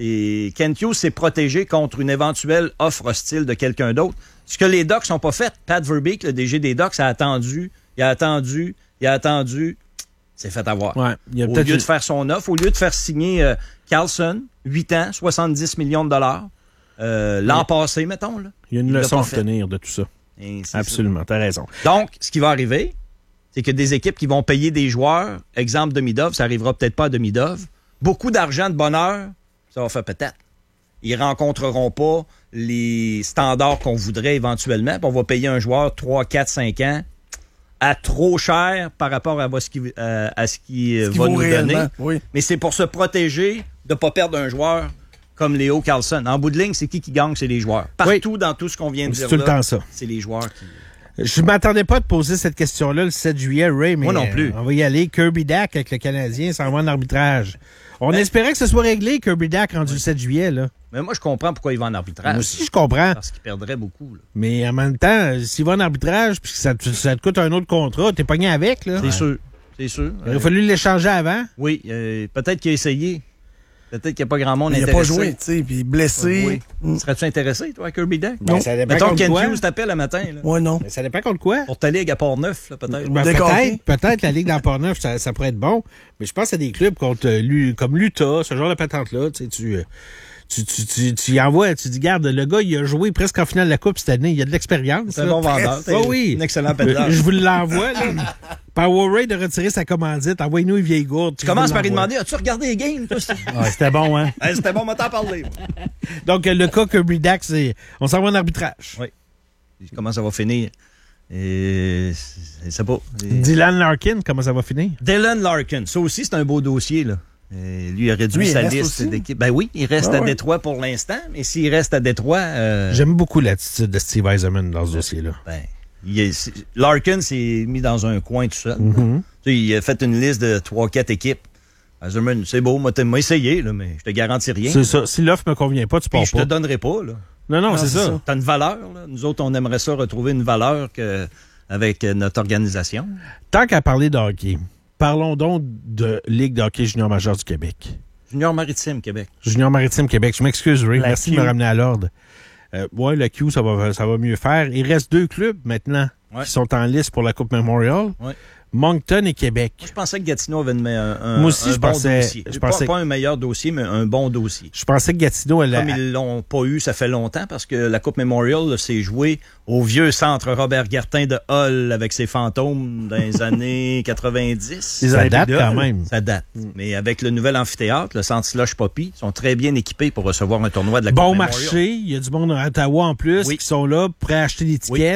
[SPEAKER 2] Et Kent Hughes s'est protégé contre une éventuelle offre hostile de quelqu'un d'autre. Ce que les Ducks n'ont pas fait. Pat Verbeek, le D G des Ducks, a attendu, il a attendu, il a attendu. C'est fait avoir.
[SPEAKER 1] Ouais, il a
[SPEAKER 2] au
[SPEAKER 1] lieu
[SPEAKER 2] de faire son offre, au lieu de faire signer euh, Carlson, huit ans, soixante-dix millions de dollars, euh, l'an oui. passé, mettons. Là,
[SPEAKER 1] il y a une
[SPEAKER 2] il
[SPEAKER 1] leçon à retenir de tout ça. Absolument, tu as raison.
[SPEAKER 2] Donc, ce qui va arriver, c'est que des équipes qui vont payer des joueurs, exemple Demidov, ça arrivera peut-être pas à Demidov, beaucoup d'argent de bonheur, ça va faire peut-être. Ils rencontreront pas les standards qu'on voudrait éventuellement. Puis on va payer un joueur trois, quatre, cinq ans à trop cher par rapport à ce qu'il euh, à ce qui
[SPEAKER 3] ce
[SPEAKER 2] va nous donner.
[SPEAKER 3] Oui.
[SPEAKER 2] Mais c'est pour se protéger de ne pas perdre un joueur comme Léo Carlson. En bout de ligne, c'est qui qui gagne? C'est les joueurs. Partout oui. dans tout ce qu'on vient de
[SPEAKER 1] c'est
[SPEAKER 2] dire
[SPEAKER 1] tout
[SPEAKER 2] là,
[SPEAKER 1] le temps ça.
[SPEAKER 2] C'est les joueurs qui...
[SPEAKER 1] Je m'attendais pas de poser cette question-là le sept juillet, Ray, mais
[SPEAKER 2] moi non plus.
[SPEAKER 1] Euh, on va y aller. Kirby Dack avec le Canadien s'en va en arbitrage. On ben, espérait que ce soit réglé, Kirby Dack, rendu oui. le sept juillet. Là.
[SPEAKER 2] Mais moi, je comprends pourquoi il va en arbitrage.
[SPEAKER 1] Moi aussi, je comprends.
[SPEAKER 2] Parce qu'il perdrait beaucoup. Là.
[SPEAKER 1] Mais en même temps, s'il va en arbitrage puis que ça te, ça te coûte un autre contrat, t'es pogné avec. Là.
[SPEAKER 2] C'est ouais. sûr. C'est sûr.
[SPEAKER 1] Il aurait euh, fallu l'échanger avant.
[SPEAKER 2] Oui, euh, peut-être qu'il a essayé. Peut-être qu'il n'y a pas grand monde
[SPEAKER 3] il
[SPEAKER 2] intéressé.
[SPEAKER 3] Il n'a pas joué, tu sais, puis blessé.
[SPEAKER 2] Oui. Mm. Serais-tu intéressé, toi, à Kirby Dack?
[SPEAKER 1] Ben, non. Ça dépend
[SPEAKER 2] Mettons
[SPEAKER 1] contre
[SPEAKER 2] Ken
[SPEAKER 1] quoi.
[SPEAKER 2] Hughes t'appelle le matin. Là.
[SPEAKER 3] Ouais, non.
[SPEAKER 1] Mais ça dépend contre quoi?
[SPEAKER 2] Pour ta ligue à Port-Neuf, là, peut-être.
[SPEAKER 1] Ben, peut-être, peut-être la ligue dans Port-Neuf, ça, ça pourrait être bon. Mais je pense à des clubs contre, euh, comme l'Utah, ce genre de patente-là. Tu sais, tu... Euh, Tu, tu, tu, tu y envoies, tu dis, garde, le gars, il a joué presque en finale de la Coupe cette année. Il a de l'expérience.
[SPEAKER 2] C'est un bon vendeur.
[SPEAKER 1] Oh, oui.
[SPEAKER 2] Un excellent pédaleur.
[SPEAKER 1] Je vous l'envoie, là. Powerade de retirer sa commandite. Envoyez-nous une vieille gourde.
[SPEAKER 2] Tu commences par lui demander, as-tu regardé les games, toi?
[SPEAKER 4] Ah, c'était bon, hein?
[SPEAKER 2] Hey, c'était bon, on t'en parler.
[SPEAKER 1] Donc, le cas Kirby Dack, c'est, on s'en va en arbitrage.
[SPEAKER 2] Oui. Comment ça va finir? Et, je sais pas. Et...
[SPEAKER 1] Dylan Larkin, comment ça va finir?
[SPEAKER 2] Dylan Larkin. Ça aussi, c'est un beau dossier, là. Et lui, il a réduit
[SPEAKER 3] lui,
[SPEAKER 2] sa
[SPEAKER 3] il
[SPEAKER 2] liste d'équipes. Ben oui, il reste ah, à ouais. Détroit pour l'instant, mais s'il reste à Détroit... Euh...
[SPEAKER 1] J'aime beaucoup l'attitude de Steve Yzerman dans ce dossier-là.
[SPEAKER 2] Ben, il est, Larkin s'est mis dans un coin tout seul.
[SPEAKER 1] Mm-hmm.
[SPEAKER 2] Tu sais, il a fait une liste de trois quatre équipes. Yzerman, c'est beau, moi, t'as essayé, là, mais je te garantis rien.
[SPEAKER 1] C'est ça. Si l'offre me convient pas, tu pars pas.
[SPEAKER 2] Je te donnerai pas, là.
[SPEAKER 1] Non, non, non c'est, c'est ça. ça.
[SPEAKER 2] T'as une valeur, là. Nous autres, on aimerait ça retrouver une valeur que, avec notre organisation.
[SPEAKER 1] Tant qu'à parler de hockey, parlons donc de Ligue de hockey junior majeur du Québec.
[SPEAKER 2] Junior Maritime Québec.
[SPEAKER 1] Junior Maritime Québec. Je m'excuse, Ray. Merci Q. de me ramener à l'ordre. Euh, ouais, le Q, ça va, ça va mieux faire. Il reste deux clubs maintenant ouais. qui sont en liste pour la Coupe Memorial. Ouais. Moncton et Québec.
[SPEAKER 2] Moi, je pensais que Gatineau avait une, un, un,
[SPEAKER 1] Moi aussi,
[SPEAKER 2] un
[SPEAKER 1] je
[SPEAKER 2] bon
[SPEAKER 1] pensais,
[SPEAKER 2] dossier.
[SPEAKER 1] Je pensais...
[SPEAKER 2] Pas, pas un meilleur dossier, mais un bon dossier.
[SPEAKER 1] Je pensais que Gatineau... allait...
[SPEAKER 2] Comme ils l'ont pas eu, ça fait longtemps, parce que la Coupe Memorial là, s'est jouée au vieux centre Robert Gartin de Hull avec ses fantômes dans les années quatre-vingt-dix.
[SPEAKER 1] Ça date quand même.
[SPEAKER 2] Ça date. Mm. Mais avec le nouvel amphithéâtre, le centre Slush Poppy, ils sont très bien équipés pour recevoir un tournoi de la Coupe
[SPEAKER 1] bon
[SPEAKER 2] Memorial.
[SPEAKER 1] Bon marché. Il y a du monde à Ottawa en plus oui. qui sont là, prêts à acheter l'étiquette.
[SPEAKER 2] Oui.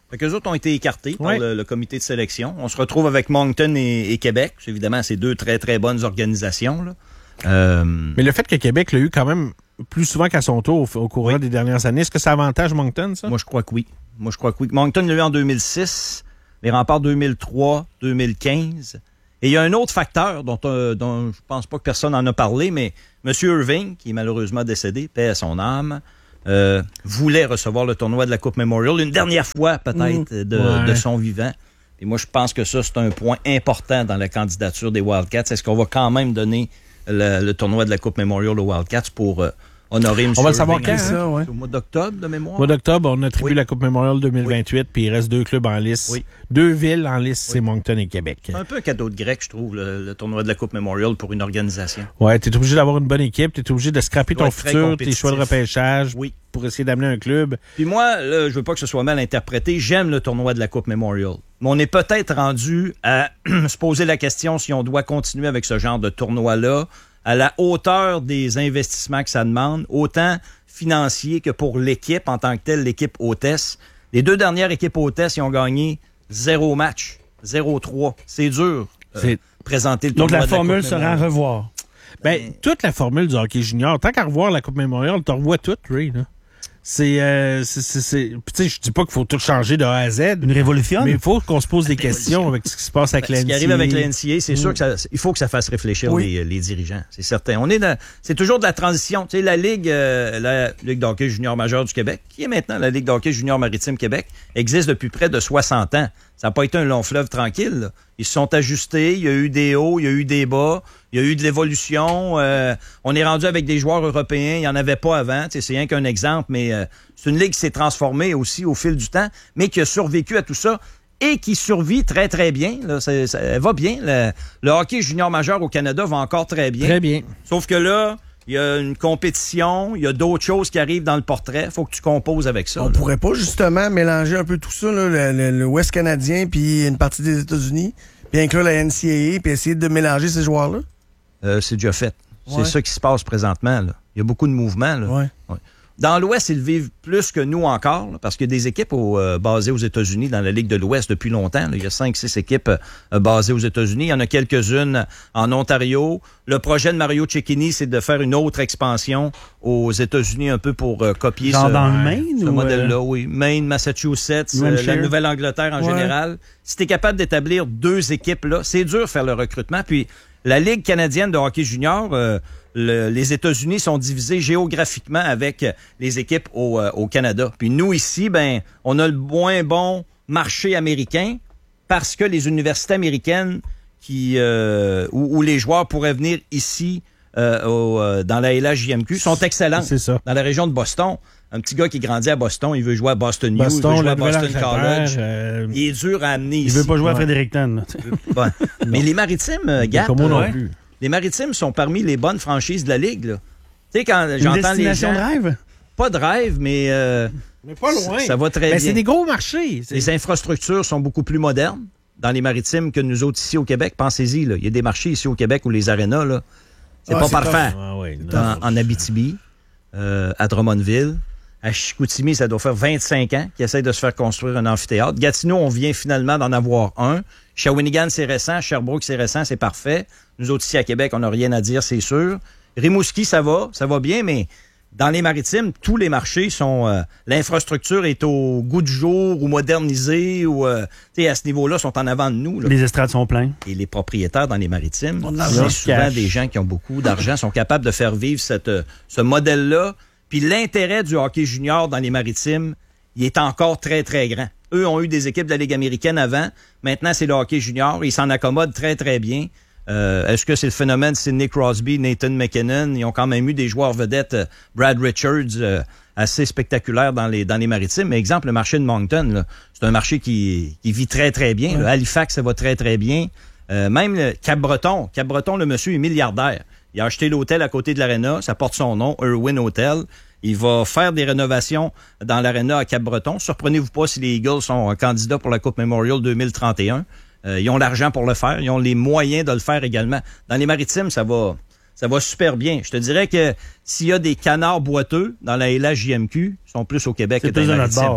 [SPEAKER 2] Fait qu'eux autres ont été écartés par
[SPEAKER 1] Ouais.
[SPEAKER 2] le, le comité de sélection. On se retrouve avec Moncton et, et Québec. Évidemment, c'est deux très, très bonnes organisations, là. Euh,
[SPEAKER 1] Mais le fait que Québec l'a eu quand même plus souvent qu'à son tour au, au courant
[SPEAKER 2] Oui.
[SPEAKER 1] des dernières années, est-ce que ça avantage Moncton, ça?
[SPEAKER 2] Moi, je crois que oui. Moi, je crois que oui. Moncton l'a eu en deux mille six, les Remparts deux mille trois, deux mille quinze. Et il y a un autre facteur dont, euh, dont je pense pas que personne en a parlé, mais M. Irving, qui est malheureusement décédé, paix à son âme, euh, voulait recevoir le tournoi de la Coupe Memorial une dernière fois, peut-être,
[SPEAKER 3] Mmh.
[SPEAKER 2] de,
[SPEAKER 1] Ouais.
[SPEAKER 2] de son vivant. Et moi, je pense que ça, c'est un point important dans la candidature des Wildcats. Est-ce qu'on va quand même donner le, le tournoi de la Coupe Memorial aux Wildcats pour euh, honorer M.
[SPEAKER 1] On va le savoir
[SPEAKER 2] Irving?
[SPEAKER 1] quand,
[SPEAKER 3] C'est ça, ouais.
[SPEAKER 2] C'est au mois d'octobre, de mémoire?
[SPEAKER 1] Au mois d'octobre, on attribue
[SPEAKER 2] Oui.
[SPEAKER 1] la Coupe Memorial deux mille vingt-huit, puis il reste deux clubs en lice.
[SPEAKER 2] Oui.
[SPEAKER 1] Deux villes en lice, c'est Moncton et Québec.
[SPEAKER 2] C'est un peu un cadeau de grec, je trouve, le, le tournoi de la Coupe Memorial pour une organisation.
[SPEAKER 1] Ouais, t'es obligé d'avoir une bonne équipe, t'es obligé de scraper
[SPEAKER 2] doit
[SPEAKER 1] ton
[SPEAKER 2] être très
[SPEAKER 1] futur, tes
[SPEAKER 2] compétitif.
[SPEAKER 1] choix de repêchage
[SPEAKER 2] Oui.
[SPEAKER 1] pour essayer d'amener un club.
[SPEAKER 2] Puis moi, là, je veux pas que ce soit mal interprété, j'aime le tournoi de la Coupe Memorial. Mais on est peut-être rendu à se poser la question si on doit continuer avec ce genre de tournoi-là, à la hauteur des investissements que ça demande, autant financiers que pour l'équipe en tant que telle, l'équipe hôtesse. Les deux dernières équipes hôtesses, ils ont gagné zéro match, zéro trois. C'est dur euh,
[SPEAKER 1] C'est-
[SPEAKER 2] présenter le
[SPEAKER 4] Donc,
[SPEAKER 2] tournoi
[SPEAKER 4] la
[SPEAKER 2] de la
[SPEAKER 4] formule
[SPEAKER 2] Coupe
[SPEAKER 4] sera à
[SPEAKER 2] Memorial.
[SPEAKER 4] revoir.
[SPEAKER 1] Ben, toute la formule du hockey junior, tant qu'à revoir la Coupe Memorial, tu revois tout, Ray, là. C'est, euh, c'est, c'est, c'est- puis tu sais, je dis pas qu'il faut tout changer de A à Z,
[SPEAKER 4] Une révolution?
[SPEAKER 1] mais il faut qu'on se pose des questions avec ce qui se passe avec
[SPEAKER 2] Ben,
[SPEAKER 1] la
[SPEAKER 2] ce qui
[SPEAKER 1] N C A A.
[SPEAKER 2] arrive avec la N C A A, c'est sûr que ça, il faut que ça fasse réfléchir
[SPEAKER 3] Oui.
[SPEAKER 2] les, les dirigeants, c'est certain. On est dans, c'est toujours de la transition. Tu sais, la Ligue, euh, la Ligue d'hockey junior majeur du Québec, qui est maintenant la Ligue d'hockey junior maritime Québec, existe depuis près de soixante ans. Ça n'a pas été un long fleuve tranquille, là. Ils se sont ajustés, il y a eu des hauts, il y a eu des bas, il y a eu de l'évolution. Euh, on est rendu avec des joueurs européens, il n'y en avait pas avant. Tu sais, c'est rien qu'un exemple, mais euh, c'est une ligue qui s'est transformée aussi au fil du temps, mais qui a survécu à tout ça et qui survit très, très bien. Là. Ça, ça elle va bien. Le, le hockey junior majeur au Canada va encore très bien.
[SPEAKER 1] Très bien.
[SPEAKER 2] Sauf que là, il y a une compétition, il y a d'autres choses qui arrivent dans le portrait. Il faut que tu composes avec ça.
[SPEAKER 3] On
[SPEAKER 2] là.
[SPEAKER 3] pourrait pas justement mélanger un peu tout ça, là, le, le- le Ouest canadien puis une partie des États-Unis, puis inclure la N C A A, puis essayer de mélanger ces joueurs-là?
[SPEAKER 2] Euh, c'est déjà fait.
[SPEAKER 3] Ouais.
[SPEAKER 2] C'est ça qui se passe présentement. Là. Il y a beaucoup de mouvements. Là.
[SPEAKER 3] Ouais.
[SPEAKER 2] Dans l'Ouest, ils le vivent plus que nous encore, là, parce qu'il y a des équipes au, euh, basées aux États-Unis dans la Ligue de l'Ouest depuis longtemps. Là. Il y a cinq, six équipes euh, basées aux États-Unis. Il y en a quelques-unes en Ontario. Le projet de Mario Cecchini, c'est de faire une autre expansion aux États-Unis un peu pour euh, copier
[SPEAKER 4] Genre
[SPEAKER 2] ce,
[SPEAKER 4] dans le Maine?
[SPEAKER 2] ce
[SPEAKER 4] ou,
[SPEAKER 2] modèle-là.
[SPEAKER 4] euh,
[SPEAKER 2] Oui, Maine, Massachusetts,
[SPEAKER 4] New
[SPEAKER 2] euh, la
[SPEAKER 4] Hampshire.
[SPEAKER 2] Nouvelle-Angleterre en
[SPEAKER 3] Ouais.
[SPEAKER 2] général. Si tu es capable d'établir deux équipes-là, c'est dur de faire le recrutement. Puis la Ligue canadienne de hockey junior, euh, le- les États-Unis sont divisés géographiquement avec les équipes au, euh, au Canada. Puis nous, ici, ben, on a le moins bon marché américain parce que les universités américaines qui euh, où, où les joueurs pourraient venir ici euh, au, euh, dans la L H J M Q sont excellentes.
[SPEAKER 1] C'est ça.
[SPEAKER 2] Dans la région de Boston, un petit gars qui grandit à Boston, il veut jouer à Boston U, il veut
[SPEAKER 1] Boston,
[SPEAKER 2] jouer
[SPEAKER 1] la
[SPEAKER 2] à Boston
[SPEAKER 1] Nouvelle-Angleterre,
[SPEAKER 2] College.
[SPEAKER 1] euh,
[SPEAKER 2] Il est dur à amener
[SPEAKER 4] Il
[SPEAKER 2] ici.
[SPEAKER 4] veut pas jouer à
[SPEAKER 1] Ouais.
[SPEAKER 4] Fredericton. là.
[SPEAKER 2] Ouais. Mais les Maritimes, euh, Gap,
[SPEAKER 1] comme moi non
[SPEAKER 2] ouais,
[SPEAKER 1] plus.
[SPEAKER 2] les Maritimes sont parmi les bonnes franchises de la Ligue. là. Tu sais, quand
[SPEAKER 4] Une
[SPEAKER 2] j'entends les
[SPEAKER 4] destination
[SPEAKER 2] gens...
[SPEAKER 4] de rêve?
[SPEAKER 2] Pas de rêve, mais euh,
[SPEAKER 1] Mais pas loin.
[SPEAKER 2] ça va très
[SPEAKER 1] Ben,
[SPEAKER 2] bien.
[SPEAKER 1] c'est des gros marchés. C'est-
[SPEAKER 2] Les infrastructures sont beaucoup plus modernes dans les Maritimes que nous autres ici au Québec. Pensez-y, là. Il y a des marchés ici au Québec où les arénas, là, c'est
[SPEAKER 3] Ah,
[SPEAKER 2] pas
[SPEAKER 3] c'est
[SPEAKER 2] parfait.
[SPEAKER 1] Ah ouais, non.
[SPEAKER 2] En, en Abitibi, euh, à Drummondville, à Chicoutimi, ça doit faire vingt-cinq ans qu'ils essayent de se faire construire un amphithéâtre. Gatineau, on vient finalement d'en avoir un. Shawinigan, c'est récent. Sherbrooke, c'est récent, c'est parfait. Nous autres ici à Québec, on n'a rien à dire, c'est sûr. Rimouski, ça va, ça va bien, mais dans les Maritimes, tous les marchés sont... euh, l'infrastructure est au goût du jour ou modernisée ou... euh, tu sais, à ce niveau-là, sont en avant de nous. Là.
[SPEAKER 4] Les estrades sont pleins.
[SPEAKER 2] Et les propriétaires dans les Maritimes,
[SPEAKER 3] On a de l'argent.
[SPEAKER 2] c'est souvent
[SPEAKER 1] Cash.
[SPEAKER 2] des gens qui ont beaucoup d'argent, sont capables de faire vivre cette, euh, ce modèle-là. Puis l'intérêt du hockey junior dans les Maritimes, il est encore très, très grand. Eux ont eu des équipes de la Ligue américaine avant. Maintenant, c'est le hockey junior. Ils s'en accommodent très, très bien. Euh, est-ce que c'est le phénomène Sidney Crosby, Nathan McKinnon? Ils ont quand même eu des joueurs vedettes, euh, Brad Richards, euh, assez spectaculaires dans les, dans les Maritimes. Mais exemple, le marché de Moncton, là, c'est un marché qui, qui vit très, très bien. Là. Halifax, ça va très, très bien. Euh, même le Cap-Breton. Cap-Breton, le monsieur est milliardaire. Il a acheté l'hôtel à côté de l'aréna. Ça porte son nom, Irwin Hotel. Il va faire des rénovations dans l'aréna à Cap-Breton. Surprenez-vous pas si les Eagles sont candidats pour la Coupe Memorial deux mille trente et un. Euh, ils ont l'argent pour le faire. Ils ont les moyens de le faire également. Dans les Maritimes, ça va, ça va super bien. Je te dirais que s'il y a des canards boiteux dans la L H J M Q, ils sont plus au Québec
[SPEAKER 4] C'est
[SPEAKER 2] que dans
[SPEAKER 4] plus
[SPEAKER 2] les
[SPEAKER 4] de notre
[SPEAKER 2] Maritimes.
[SPEAKER 4] bord.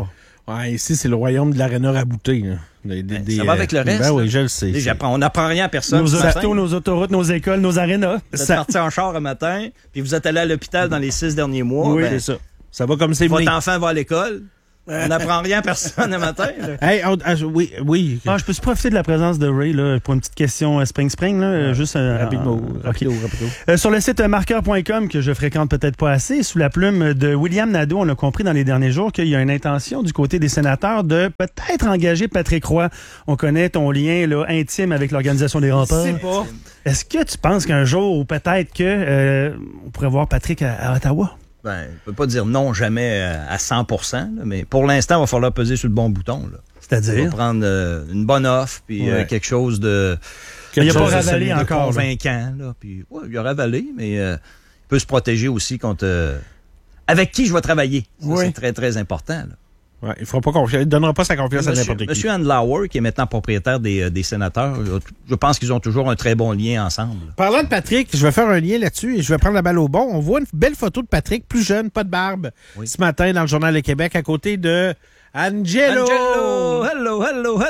[SPEAKER 1] Ouais, ici, c'est le royaume de l'aréna rabouté. Là. Des,
[SPEAKER 2] Ben,
[SPEAKER 1] des,
[SPEAKER 2] ça va avec le reste.
[SPEAKER 1] Ben oui, je le sais.
[SPEAKER 2] Et j'apprends, on n'apprend rien à personne.
[SPEAKER 4] Nos
[SPEAKER 2] ce matin.
[SPEAKER 4] hôpitaux, nos autoroutes, nos écoles, nos arénas.
[SPEAKER 2] Vous êtes
[SPEAKER 1] ça-
[SPEAKER 2] parti en char un matin, puis vous êtes allé à l'hôpital dans les six derniers mois.
[SPEAKER 1] Oui,
[SPEAKER 2] ben,
[SPEAKER 1] c'est ça. Ça va comme c'est venu.
[SPEAKER 2] votre enfant va à l'école. On n'apprend rien à personne le matin. Là.
[SPEAKER 1] Hey, on- ah, oui, oui.
[SPEAKER 4] Ah, je peux profiter de la présence de Ray là, pour une petite question euh, Spring Spring, là, euh, juste euh,
[SPEAKER 1] Rapidement,
[SPEAKER 4] euh,
[SPEAKER 1] rapido,
[SPEAKER 4] ok.
[SPEAKER 1] rapido.
[SPEAKER 4] Euh, sur le site marqueur point com que je fréquente peut-être pas assez, sous la plume de William Nadeau, on a compris dans les derniers jours qu'il y a une intention du côté des sénateurs de peut-être engager Patrick Roy. On connaît ton lien là, intime avec l'organisation des remparts.
[SPEAKER 1] C'est pas.
[SPEAKER 4] Est-ce que tu penses qu'un jour, ou peut-être que euh, on pourrait voir Patrick à, à Ottawa?
[SPEAKER 2] Ben, je peux pas dire non jamais euh, à cent pour cent, là, mais pour l'instant, il va falloir peser sur le bon bouton. Là. On va
[SPEAKER 4] C'est-à-dire?
[SPEAKER 2] prendre euh, une bonne offre, puis euh,
[SPEAKER 1] Ouais.
[SPEAKER 2] quelque chose de,
[SPEAKER 4] Il a
[SPEAKER 2] quelque
[SPEAKER 4] pas
[SPEAKER 2] chose de
[SPEAKER 4] ravalé
[SPEAKER 2] solide, de
[SPEAKER 4] encore, là.
[SPEAKER 2] convaincant. Là, puis, ouais, il a ravalé, mais euh, il peut se protéger aussi contre... euh, avec qui je vais travailler. Ça,
[SPEAKER 3] Oui.
[SPEAKER 2] c'est très, très important. Là.
[SPEAKER 1] Ouais, il fera pas confiance. Il donnera pas sa confiance à
[SPEAKER 2] Monsieur,
[SPEAKER 1] n'importe qui.
[SPEAKER 2] Monsieur Andlauer, qui est maintenant propriétaire des, euh, des sénateurs, je pense qu'ils ont toujours un très bon lien ensemble.
[SPEAKER 1] Parlant de Patrick, je vais faire un lien là-dessus et je vais prendre la balle au bon. On voit une belle photo de Patrick, plus jeune, pas de barbe,
[SPEAKER 2] Oui.
[SPEAKER 1] ce matin dans le Journal de Québec, à côté de Angelo.
[SPEAKER 2] Angelo! Hello, hello,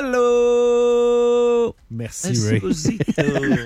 [SPEAKER 2] hello!
[SPEAKER 1] Merci, Ray.
[SPEAKER 2] Esposito.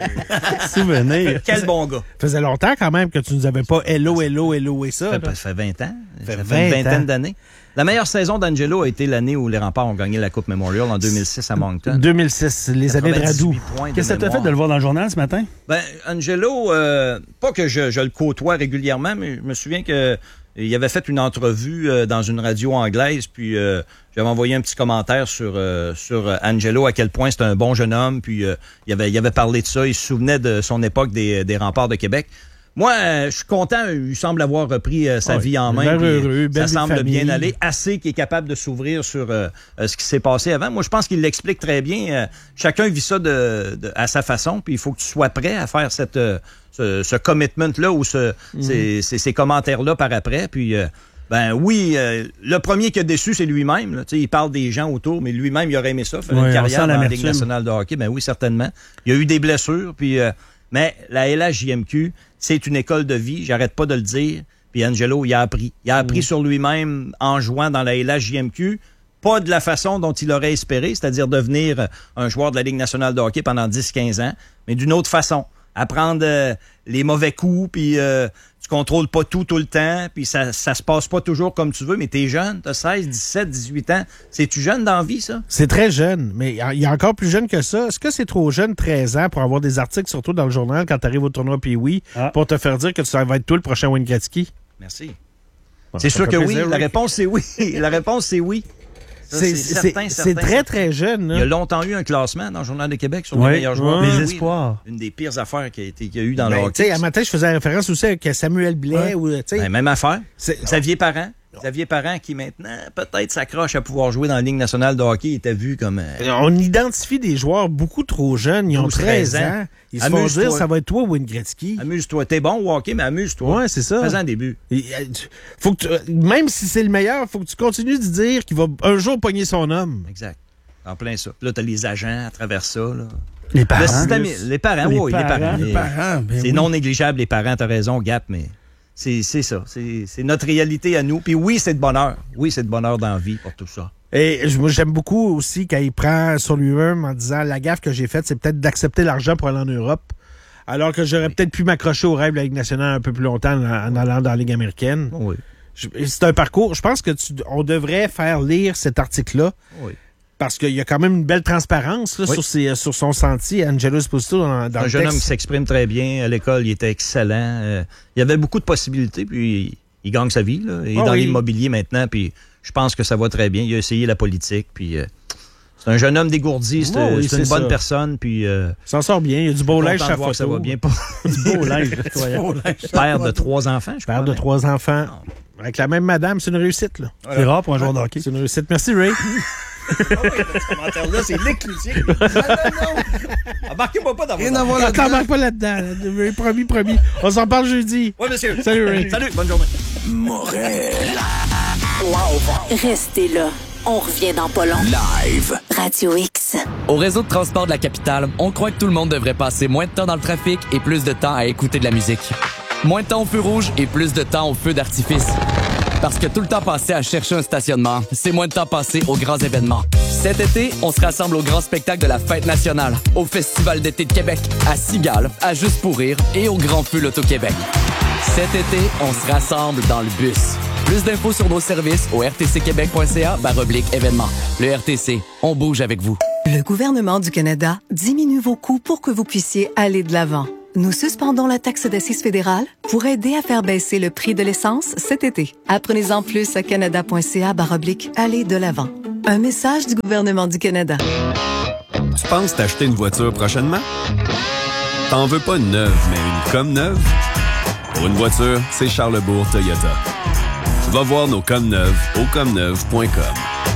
[SPEAKER 4] Souvenir.
[SPEAKER 2] Quel bon gars.
[SPEAKER 1] Ça faisait longtemps quand même que tu nous avais pas hello, hello, hello et ça.
[SPEAKER 2] Ça
[SPEAKER 1] là.
[SPEAKER 2] fait, ça fait vingt ans. Ça
[SPEAKER 1] fait
[SPEAKER 2] fait
[SPEAKER 1] vingt
[SPEAKER 2] une vingtaine
[SPEAKER 1] ans.
[SPEAKER 2] d'années. La meilleure saison d'Angelo a été l'année où les Remparts ont gagné la Coupe Memorial en deux mille six à Moncton.
[SPEAKER 1] deux mille six, les années de Radou.
[SPEAKER 2] quatre-vingt-dix-huit points de
[SPEAKER 4] Qu'est-ce que ça t'a fait
[SPEAKER 2] mémoire.
[SPEAKER 4] de le voir dans le journal ce matin?
[SPEAKER 2] Ben, Angelo, euh, pas que je, je le côtoie régulièrement, mais je me souviens que il avait fait une entrevue euh, dans une radio anglaise, puis euh, j'avais envoyé un petit commentaire sur euh, sur euh, Angelo, à quel point c'est un bon jeune homme, puis euh, il avait il avait parlé de ça, il se souvenait de son époque des, des Remparts de Québec. Moi, euh, je suis content, il semble avoir repris euh, sa
[SPEAKER 1] Oui,
[SPEAKER 2] vie en main,
[SPEAKER 1] l'air
[SPEAKER 2] puis,
[SPEAKER 1] heureux,
[SPEAKER 2] ça
[SPEAKER 1] belle
[SPEAKER 2] semble
[SPEAKER 1] famille.
[SPEAKER 2] bien aller, assez qu'il est capable de s'ouvrir sur euh, euh, ce qui s'est passé avant. Moi, je pense qu'il l'explique très bien. Euh, chacun vit ça de, de- à sa façon, puis il faut que tu sois prêt à faire cette euh, ce, ce commitment-là ou ce,
[SPEAKER 1] Mhm.
[SPEAKER 2] ces, ces, ces commentaires-là par après. Puis, euh, ben oui, euh, le premier qui a déçu, c'est lui-même. Là. Tu sais, il parle des gens autour, mais lui-même, il aurait aimé ça, faire
[SPEAKER 4] Ouais, on
[SPEAKER 2] une
[SPEAKER 4] sent
[SPEAKER 2] carrière dans la
[SPEAKER 4] l'amertume.
[SPEAKER 2] Ligue nationale de hockey. Ben oui, certainement. Il y a eu des blessures, puis... euh, mais la L H J M Q, c'est une école de vie, j'arrête pas de le dire. Puis Angelo, il a appris. Il a appris sur lui-même en jouant dans la L H J M Q, pas de la façon dont il aurait espéré, c'est-à-dire devenir un joueur de la Ligue nationale de hockey pendant dix quinze ans, mais d'une autre façon. Apprendre euh, les mauvais coups, puis euh, tu contrôles pas tout tout le temps, puis ça ça se passe pas toujours comme tu veux, mais t'es jeune, t'as seize, dix-sept, dix-huit ans. C'est-tu jeune dans la vie, ça?
[SPEAKER 1] C'est très jeune, mais il y a encore plus jeune que ça. Est-ce que c'est trop jeune, treize ans, pour avoir des articles, surtout dans le journal, quand tu arrives au tournoi puis oui,
[SPEAKER 4] Ah.
[SPEAKER 1] pour te faire dire que tu vas être toi le prochain Wayne Gretzky?
[SPEAKER 2] Merci.
[SPEAKER 1] Bon,
[SPEAKER 2] C'est
[SPEAKER 1] ça
[SPEAKER 2] sûr
[SPEAKER 1] fait
[SPEAKER 2] que
[SPEAKER 1] plaisir,
[SPEAKER 2] oui. La
[SPEAKER 1] Rick.
[SPEAKER 2] réponse, c'est oui. La réponse, c'est oui. Ça,
[SPEAKER 1] C'est
[SPEAKER 2] certain,
[SPEAKER 1] c'est-
[SPEAKER 2] certain,
[SPEAKER 1] c'est très,
[SPEAKER 2] certain.
[SPEAKER 1] très jeune.
[SPEAKER 2] Il y a
[SPEAKER 1] là.
[SPEAKER 2] longtemps eu un classement dans le Journal de Québec sur
[SPEAKER 4] Ouais,
[SPEAKER 2] les meilleurs joueurs.
[SPEAKER 1] ouais.
[SPEAKER 2] Oui,
[SPEAKER 4] Les
[SPEAKER 2] oui.
[SPEAKER 4] espoirs.
[SPEAKER 2] Une des pires affaires qui a été, qu'il y a eu dans
[SPEAKER 1] Ben,
[SPEAKER 2] le
[SPEAKER 1] tu
[SPEAKER 2] hockey.
[SPEAKER 1] sais, à matin, je faisais référence aussi avec Samuel Blais.
[SPEAKER 3] Ouais.
[SPEAKER 1] Ou, tu sais,
[SPEAKER 2] Ben, même affaire.
[SPEAKER 1] c'est-
[SPEAKER 2] Xavier Parent. Xavier Parent qui maintenant peut-être s'accroche à pouvoir jouer dans la Ligue nationale de hockey. Il était vu comme... euh,
[SPEAKER 1] on identifie des joueurs beaucoup trop jeunes. Ils ont
[SPEAKER 2] douze,
[SPEAKER 1] treize
[SPEAKER 2] treize
[SPEAKER 1] ans.
[SPEAKER 2] ans.
[SPEAKER 1] Ils se font
[SPEAKER 2] Amuse-toi.
[SPEAKER 1] dire, ça va être toi, Wayne Gretzky.
[SPEAKER 2] amuse-toi. T'es bon au hockey, mais amuse-toi.
[SPEAKER 1] Ouais, c'est ça.
[SPEAKER 2] Fais-en un début.
[SPEAKER 1] Et, euh, tu- faut que tu- même si c'est le meilleur, faut que tu continues de dire qu'il va un jour pogner son homme.
[SPEAKER 2] Exact. En plein ça. Puis là, t'as les agents à travers ça. Là.
[SPEAKER 4] Les
[SPEAKER 2] Le
[SPEAKER 4] parents.
[SPEAKER 2] système, les parents,
[SPEAKER 4] Les
[SPEAKER 2] oui, les
[SPEAKER 4] parents.
[SPEAKER 2] parents.
[SPEAKER 3] Les parents, ben
[SPEAKER 2] C'est
[SPEAKER 3] oui.
[SPEAKER 2] non négligeable, les parents, t'as raison, Gap, mais c'est c'est ça. C'est c'est notre réalité à nous. Puis oui, c'est de bonheur. Oui, c'est de bonheur dans la vie pour tout ça.
[SPEAKER 1] Et je- moi, j'aime beaucoup aussi quand il prend sur lui-même en disant la gaffe que j'ai faite, c'est peut-être d'accepter l'argent pour aller en Europe. Alors que j'aurais peut-être pu m'accrocher au rêve de la Ligue nationale un peu plus longtemps en, en allant dans la Ligue américaine.
[SPEAKER 2] Oui.
[SPEAKER 1] Je- C'est un parcours. Je pense que tu, on devrait faire lire cet article-là.
[SPEAKER 2] Oui.
[SPEAKER 1] Parce qu'il y a quand même une belle transparence là,
[SPEAKER 2] Oui.
[SPEAKER 1] sur, ses- sur son sentier, Angelo Esposito, dans, dans
[SPEAKER 2] Un
[SPEAKER 1] le
[SPEAKER 2] jeune homme
[SPEAKER 1] texte.
[SPEAKER 2] qui s'exprime très bien. À l'école, il était excellent. Euh, il y avait beaucoup de possibilités, puis il, il gagne sa vie. Là. Il est
[SPEAKER 1] Ah
[SPEAKER 2] dans
[SPEAKER 1] oui.
[SPEAKER 2] l'immobilier maintenant, puis je pense que ça va très bien. Il a essayé la politique, puis euh, c'est un jeune homme dégourdi. C'est
[SPEAKER 1] Oh oui,
[SPEAKER 2] c'est
[SPEAKER 1] c'est
[SPEAKER 2] une bonne
[SPEAKER 1] ça.
[SPEAKER 2] personne, puis euh,
[SPEAKER 1] Il s'en sort bien. Il y a du beau
[SPEAKER 2] content
[SPEAKER 1] linge
[SPEAKER 2] de
[SPEAKER 1] sur la
[SPEAKER 2] voir que ça
[SPEAKER 1] photo.
[SPEAKER 2] va bien. Pour...
[SPEAKER 4] Du beau linge. incroyable.
[SPEAKER 2] Père de trois enfants, je
[SPEAKER 1] Père
[SPEAKER 2] crois.
[SPEAKER 1] de
[SPEAKER 2] mais-
[SPEAKER 1] trois enfants. Avec la même madame, c'est une réussite. là.
[SPEAKER 4] C'est rare pour un joueur de hockey.
[SPEAKER 1] C'est une réussite. Merci, Ray.
[SPEAKER 2] Ce commentaire-là, c'est Nick Cloutier. Embarquez-moi pas dans vos
[SPEAKER 3] Rien à
[SPEAKER 2] affaires.
[SPEAKER 3] voir
[SPEAKER 1] On
[SPEAKER 3] là-dedans.
[SPEAKER 1] t'embarque pas là-dedans. là. Ray, promis, promis. On s'en parle jeudi.
[SPEAKER 2] Oui, monsieur.
[SPEAKER 1] Salut, Ray.
[SPEAKER 2] Salut, bonne journée.
[SPEAKER 5] Restez là. On revient dans pas long.
[SPEAKER 6] Live.
[SPEAKER 5] Radio X.
[SPEAKER 6] Au réseau de transport de la capitale, on croit que tout le monde devrait passer moins de temps dans le trafic et plus de temps à écouter de la musique. Moins de temps au feu rouge et plus de temps au feu d'artifice. Parce que tout le temps passé à chercher un stationnement, c'est moins de temps passé aux grands événements. Cet été, on se rassemble au grand spectacle de la Fête nationale, au Festival d'été de Québec, à Cigale, à Juste pour rire et au Grand Feu L'Auto-Québec. Cet été, on se rassemble dans le bus. Plus d'infos sur nos services au r t c québec point c a barre oblique événements. Le R T C, on bouge avec vous.
[SPEAKER 7] Le gouvernement du Canada diminue vos coûts pour que vous puissiez aller de l'avant. Nous suspendons la taxe d'assises fédérale pour aider à faire baisser le prix de l'essence cet été. Apprenez-en plus à canada point c a barre oblique aller de l'avant. Un message du gouvernement du Canada.
[SPEAKER 8] Tu penses t'acheter une voiture prochainement? T'en veux pas une neuve, mais une comme neuve? Pour une voiture, c'est Charlebourg Toyota. Tu vas voir nos comme neuves au comme neuve point com.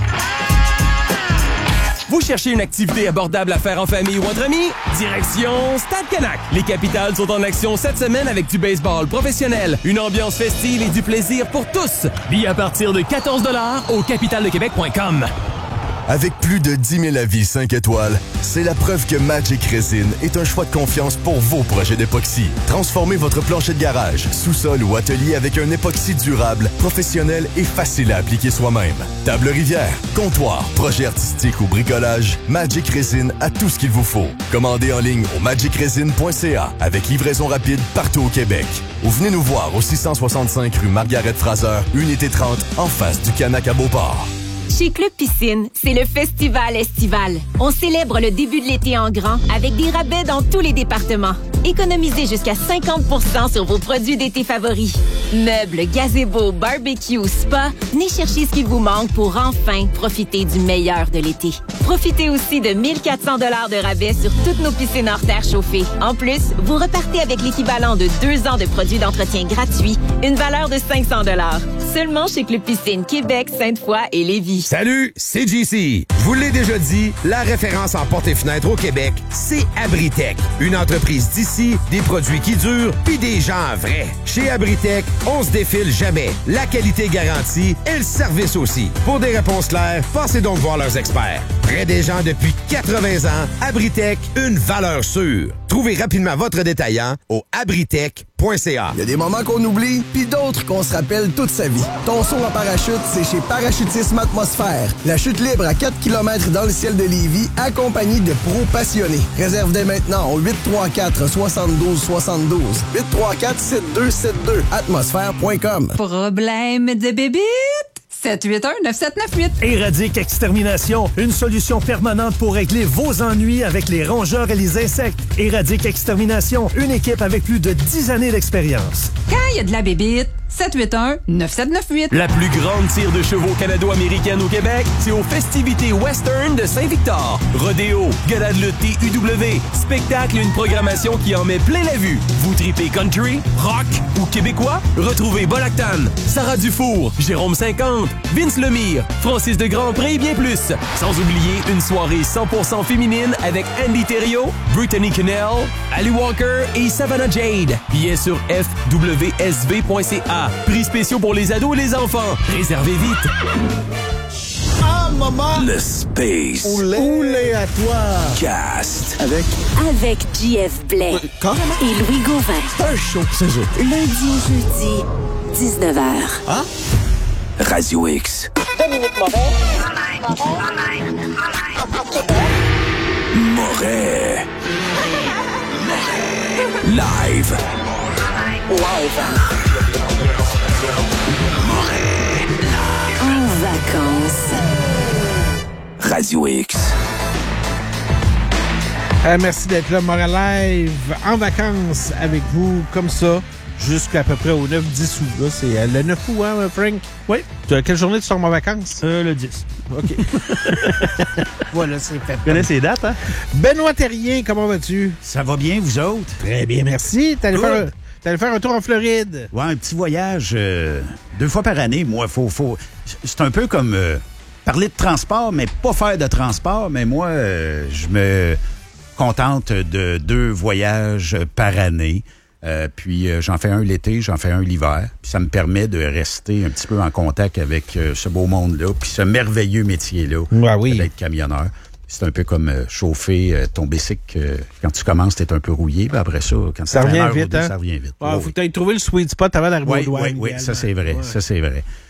[SPEAKER 9] Vous cherchez une activité abordable à faire en famille ou entre amis? Direction Stade Canac. Les Capitales sont en action cette semaine avec du baseball professionnel, une ambiance festive et du plaisir pour tous. Billets à partir de quatorze dollars au capital de québec point com.
[SPEAKER 10] Avec plus de dix mille avis cinq étoiles, c'est la preuve que Magic Resin est un choix de confiance pour vos projets d'époxy. Transformez votre plancher de garage, sous-sol ou atelier avec un époxy durable, professionnel et facile à appliquer soi-même. Table rivière, comptoir, projet artistique ou bricolage, Magic Resin a tout ce qu'il vous faut. Commandez en ligne au magic resin point c a avec livraison rapide partout au Québec. Ou venez nous voir au six cent soixante-cinq rue Margaret-Fraser, unité trente, en face du Canac à Beauport.
[SPEAKER 11] Chez Club Piscine, c'est le festival estival. On célèbre le début de l'été en grand avec des rabais dans tous les départements. Économisez jusqu'à cinquante pour cent sur vos produits d'été favoris. Meubles, gazebo, barbecue, spa, venez chercher ce qu'il vous manque pour enfin profiter du meilleur de l'été. Profitez aussi de mille quatre cents dollars de rabais sur toutes nos piscines hors terre chauffées. En plus, vous repartez avec l'équivalent de deux ans de produits d'entretien gratuits, une valeur de cinq cents dollars. Seulement chez Club Piscine Québec, Sainte-Foy et Lévis.
[SPEAKER 12] Salut, c'est J C. Je vous l'ai déjà dit, la référence en portes et fenêtres au Québec, c'est Abritech. Une entreprise d'ici, des produits qui durent, puis des gens vrais. Chez Abritech, on se défile jamais. La qualité garantie et le service aussi. Pour des réponses claires, passez donc voir leurs experts. Près des gens depuis quatre-vingts ans, Abritech, une valeur sûre. Trouvez rapidement votre détaillant au abritech point c a.
[SPEAKER 3] Il y a des moments qu'on oublie, puis d'autres qu'on se rappelle toute sa vie. Ton saut en parachute, c'est chez Parachutisme Atmosphère. La chute libre à quatre kilomètres dans le ciel de Lévis, accompagnée de pros passionnés. Réserve dès maintenant au huit trois quatre, soixante-douze soixante-douze. huit trois quatre, sept deux sept deux. atmosphère point com.
[SPEAKER 13] Problème de bébite? sept huit un neuf sept neuf huit.
[SPEAKER 14] Éradique Extermination, une solution permanente pour régler vos ennuis avec les rongeurs et les insectes. Éradique Extermination, une équipe avec plus de dix années d'expérience.
[SPEAKER 13] Quand il y a de la bébite, sept huit un neuf sept neuf huit.
[SPEAKER 9] La plus grande tire de chevaux canado-américaine au Québec, c'est aux festivités western de Saint-Victor. Rodéo, gala de lutte T U W, spectacle et une programmation qui en met plein la vue. Vous tripez country, rock ou québécois? Retrouvez Bolactan, Sarah Dufour, Jérôme cinquante, Vince Lemire, Francis de Grandpré et bien plus. Sans oublier une soirée cent pour cent féminine avec Andy Thériault, Brittany Cannell, Ali Walker et Savannah Jade. Billets sur f w s v point c a. Prix spéciaux pour les ados et les enfants. Réservez vite.
[SPEAKER 3] Ah, maman!
[SPEAKER 8] Le Space.
[SPEAKER 3] Oléatoire.
[SPEAKER 8] Cast.
[SPEAKER 3] Avec?
[SPEAKER 5] Avec J F Blais.
[SPEAKER 3] Quand?
[SPEAKER 5] Et Louis Gauvin.
[SPEAKER 3] Un show, c'est ça.
[SPEAKER 5] Lundi au jeudi, dix-neuf heures.
[SPEAKER 3] Ah?
[SPEAKER 8] Radio X.
[SPEAKER 5] Dominique Moret.
[SPEAKER 8] Moret. Live.
[SPEAKER 5] Live. En vacances.
[SPEAKER 8] Radio X.
[SPEAKER 1] Euh, merci d'être là, Moret Live, en vacances avec vous, comme ça, jusqu'à peu près au neuf dix août. Là, c'est euh, le neuf août, hein, Frank?
[SPEAKER 4] Oui.
[SPEAKER 1] Tu as quelle journée tu sors en vacances?
[SPEAKER 4] Euh, le dix.
[SPEAKER 1] OK. Voilà, c'est fait.
[SPEAKER 4] Tu connais ces dates, hein?
[SPEAKER 1] Benoît Terrien, comment vas-tu?
[SPEAKER 15] Ça va bien, vous autres?
[SPEAKER 1] Très bien, merci. T'allais
[SPEAKER 15] Cool.
[SPEAKER 1] faire... T'allais faire un tour en Floride.
[SPEAKER 15] Ouais, un petit voyage euh, deux fois par année. Moi, faut, faut. C'est un peu comme euh, parler de transport, mais pas faire de transport. Mais moi, euh, je me contente de deux voyages par année. Euh, puis euh, j'en fais un l'été, j'en fais un l'hiver. Puis ça me permet de rester un petit peu en contact avec euh, ce beau monde-là, puis ce merveilleux métier-là,
[SPEAKER 1] ouais, oui.
[SPEAKER 15] d'être camionneur. C'est un peu comme euh, chauffer euh, ton bicycle. Euh, quand tu commences, t'es un peu rouillé. Puis après ça, quand
[SPEAKER 1] ça revient vite,
[SPEAKER 15] deux,
[SPEAKER 1] hein?
[SPEAKER 15] Ça revient vite.
[SPEAKER 1] Il ouais,
[SPEAKER 15] oh,
[SPEAKER 1] faut oui. que tu aies trouvé le sweet spot avant d'arriver
[SPEAKER 15] oui,
[SPEAKER 1] aux douanes.
[SPEAKER 15] Oui, oui, ça c'est vrai. Ouais. Ça c'est vrai.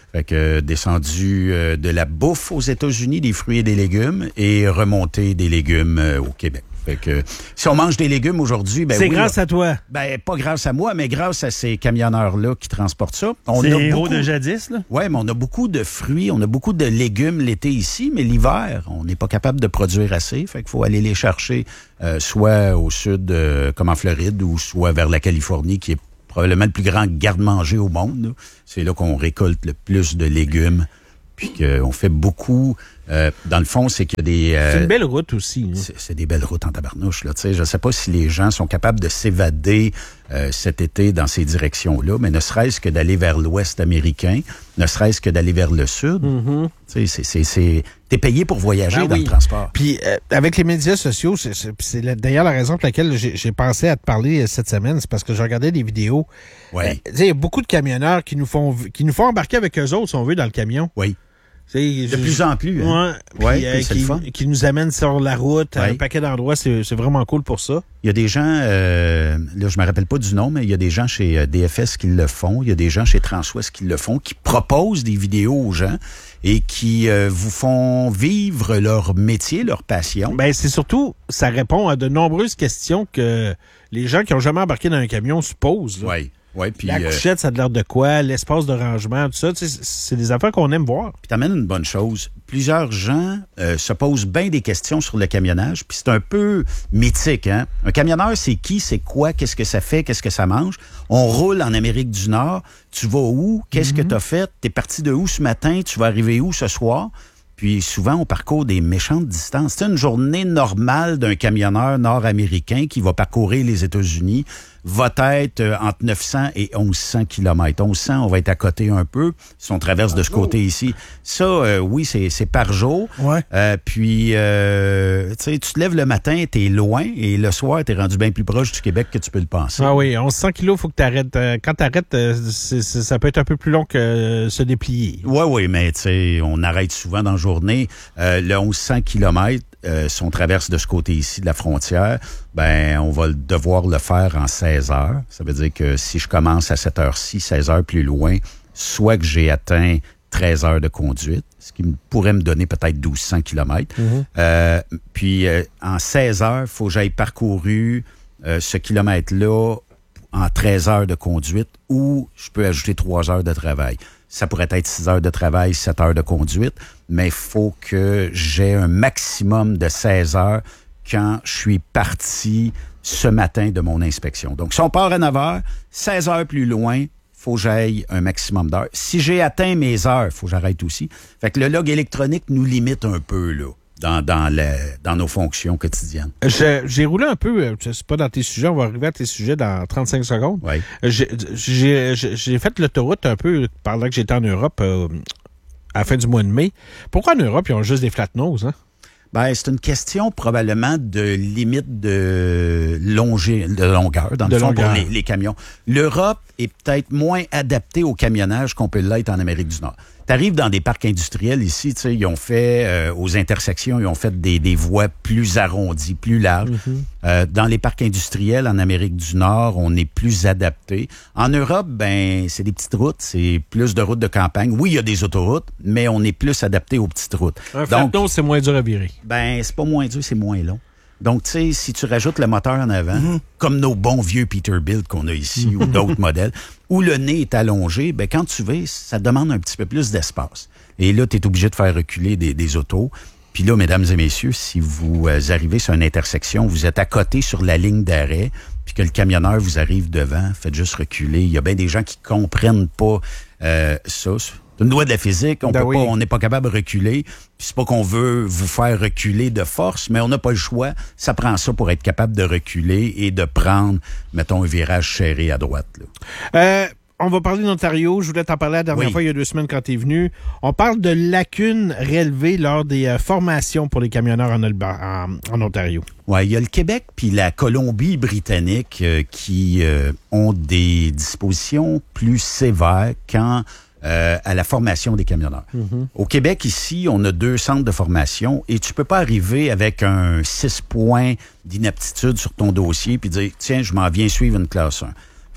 [SPEAKER 15] Fait que euh, descendu euh, de la bouffe aux États-Unis, des fruits et des légumes, et remonté des légumes euh, au Québec. Fait que si on mange des légumes aujourd'hui, ben
[SPEAKER 1] c'est
[SPEAKER 15] oui,
[SPEAKER 1] grâce
[SPEAKER 15] là,
[SPEAKER 1] à toi.
[SPEAKER 15] Ben pas grâce à moi, mais grâce à ces camionneurs-là qui transportent ça. On
[SPEAKER 4] c'est
[SPEAKER 15] a
[SPEAKER 4] les héros
[SPEAKER 15] beaucoup
[SPEAKER 4] de jadis, là?
[SPEAKER 15] Oui, mais on a beaucoup de fruits, on a beaucoup de légumes l'été ici, mais l'hiver, on n'est pas capable de produire assez. Fait qu'il faut aller les chercher euh, soit au sud, euh, comme en Floride, ou soit vers la Californie, qui est probablement le plus grand garde-manger au monde, là. C'est là qu'on récolte le plus de légumes. Puis qu'on fait beaucoup. Euh, dans le fond, c'est qu'il y a des... Euh,
[SPEAKER 1] c'est une belle route aussi. Hein.
[SPEAKER 15] C'est, c'est des belles routes en tabarnouche. Là, je ne sais pas si les gens sont capables de s'évader euh, cet été dans ces directions-là, mais ne serait-ce que d'aller vers l'Ouest américain, ne serait-ce que d'aller vers le Sud.
[SPEAKER 1] Mm-hmm.
[SPEAKER 15] C'est, c'est, c'est, t'es payé pour voyager
[SPEAKER 1] ben
[SPEAKER 15] dans
[SPEAKER 1] oui.
[SPEAKER 15] le transport.
[SPEAKER 1] Puis euh, avec les médias sociaux, c'est, c'est, c'est la, d'ailleurs la raison pour laquelle j'ai, j'ai pensé à te parler cette semaine, c'est parce que je regardais des vidéos.
[SPEAKER 15] Ouais.
[SPEAKER 1] Euh, il y a beaucoup de camionneurs qui nous font qui nous font embarquer avec eux autres, si on veut, dans le camion.
[SPEAKER 15] Oui.
[SPEAKER 1] T'sais,
[SPEAKER 15] de plus en plus. Hein?
[SPEAKER 1] Ouais,
[SPEAKER 15] ouais
[SPEAKER 1] puis, euh,
[SPEAKER 15] c'est
[SPEAKER 1] qui,
[SPEAKER 15] le fun.
[SPEAKER 1] qui nous amènent sur la route à
[SPEAKER 15] ouais.
[SPEAKER 1] un paquet d'endroits. C'est, c'est vraiment cool pour ça.
[SPEAKER 15] Il y a des gens, euh, là je me rappelle pas du nom, mais il y a des gens chez D F S qui le font. Il y a des gens chez Transwest qui le font, qui proposent des vidéos aux gens et qui euh, vous font vivre leur métier, leur passion.
[SPEAKER 1] Ben c'est surtout, ça répond à de nombreuses questions que les gens qui ont jamais embarqué dans un camion se posent.
[SPEAKER 15] Oui. Ouais, puis,
[SPEAKER 1] la couchette, euh, ça a l'air de quoi? L'espace de rangement, tout ça, c'est des affaires qu'on aime voir.
[SPEAKER 15] Puis t'amènes une bonne chose. Plusieurs gens euh, se posent bien des questions sur le camionnage, puis c'est un peu mythique. Hein? Un camionneur, c'est qui, c'est quoi, qu'est-ce que ça fait, qu'est-ce que ça mange? On roule en Amérique du Nord. Tu vas où? Qu'est-ce mm-hmm. que t'as fait? T'es parti de où ce matin? Tu vas arriver où ce soir? Puis souvent, on parcourt des méchantes distances. C'est une journée normale d'un camionneur nord-américain qui va parcourir les États-Unis va être euh, entre neuf cents et mille cent kilomètres. mille cent, on va être à côté un peu si on traverse de ce côté ici. Ça, euh, oui, c'est, c'est par jour.
[SPEAKER 1] Ouais.
[SPEAKER 15] Euh, puis, euh, tu sais, tu te lèves le matin, t'es loin, et le soir, t'es rendu bien plus proche du Québec que tu peux le penser.
[SPEAKER 1] Ah oui, onze cents kilos, il faut que tu arrêtes. Euh, quand tu arrêtes, euh, c'est, c'est, ça peut être un peu plus long que euh, se déplier.
[SPEAKER 15] Oui, oui, mais tu sais, on arrête souvent dans la journée. Euh, le mille cent kilomètres, Euh, si on traverse de ce côté ici de la frontière, ben on va devoir le faire en seize heures. Ça veut dire que si je commence à cette heure-ci, seize heures plus loin, soit que j'ai atteint treize heures de conduite, ce qui pourrait me donner peut-être mille deux cents kilomètres. Mm-hmm. Euh, puis euh, en seize heures, il faut que j'aille parcouru euh, ce kilomètre-là en treize heures de conduite, ou je peux ajouter trois heures de travail. Ça pourrait être six heures de travail, sept heures de conduite, mais il faut que j'ai un maximum de seize heures quand je suis parti ce matin de mon inspection. Donc, si on part à neuf heures, seize heures plus loin, il faut que j'aille un maximum d'heures. Si j'ai atteint mes heures, il faut que j'arrête aussi. Fait que le log électronique nous limite un peu, là. Dans, dans, le, dans nos fonctions quotidiennes.
[SPEAKER 1] Je, j'ai roulé un peu, c'est pas dans tes sujets, on va arriver à tes sujets dans trente-cinq secondes.
[SPEAKER 15] Oui.
[SPEAKER 1] J'ai, j'ai, j'ai fait l'autoroute un peu pendant que j'étais en Europe euh, à la fin du mois de mai. Pourquoi en Europe, ils ont juste des flat nose, hein?
[SPEAKER 15] Ben, c'est une question probablement de limite de, longé, de longueur, dans le
[SPEAKER 1] de
[SPEAKER 15] fond,
[SPEAKER 1] longueur.
[SPEAKER 15] pour les, les camions. L'Europe est peut-être moins adaptée au camionnage qu'on peut l'être en Amérique du Nord. T'arrives dans des parcs industriels ici, tu sais, ils ont fait, euh, aux intersections, ils ont fait des, des voies plus arrondies, plus larges. Mm-hmm. Euh, dans les parcs industriels en Amérique du Nord, on est plus adapté. En Europe, ben, c'est des petites routes, c'est plus de routes de campagne. Oui, il y a des autoroutes, mais on est plus adapté aux petites routes.
[SPEAKER 1] Un flat nose, c'est moins dur à virer.
[SPEAKER 15] Ben, c'est pas moins dur, c'est moins long. Donc, tu sais, si tu rajoutes le moteur en avant, mm-hmm. comme nos bons vieux Peterbilt qu'on a ici mm-hmm. ou d'autres modèles, où le nez est allongé, ben quand tu vas, ça demande un petit peu plus d'espace. Et là, tu es obligé de faire reculer des, des autos. Puis là, mesdames et messieurs, si vous euh, arrivez sur une intersection, vous êtes à côté sur la ligne d'arrêt, puis que le camionneur vous arrive devant, faites juste reculer. Il y a bien des gens qui comprennent pas euh, ça. C'est une loi de la physique, on ben peut oui. pas, on n'est pas capable de reculer. Puis c'est pas qu'on veut vous faire reculer de force, mais on n'a pas le choix. Ça prend ça pour être capable de reculer et de prendre, mettons, un virage serré à droite. Là.
[SPEAKER 1] Euh, on va parler d'Ontario. Je voulais t'en parler la dernière oui. fois, il y a deux semaines, quand tu es venu. On parle de lacunes relevées lors des euh, formations pour les camionneurs en, en, en Ontario.
[SPEAKER 15] Oui, il y a le Québec puis la Colombie-Britannique euh, qui euh, ont des dispositions plus sévères quand Euh, à la formation des camionneurs. Mm-hmm. Au Québec, ici, on a deux centres de formation et tu peux pas arriver avec un six points d'inaptitude sur ton dossier puis dire, tiens, je m'en viens suivre une classe un.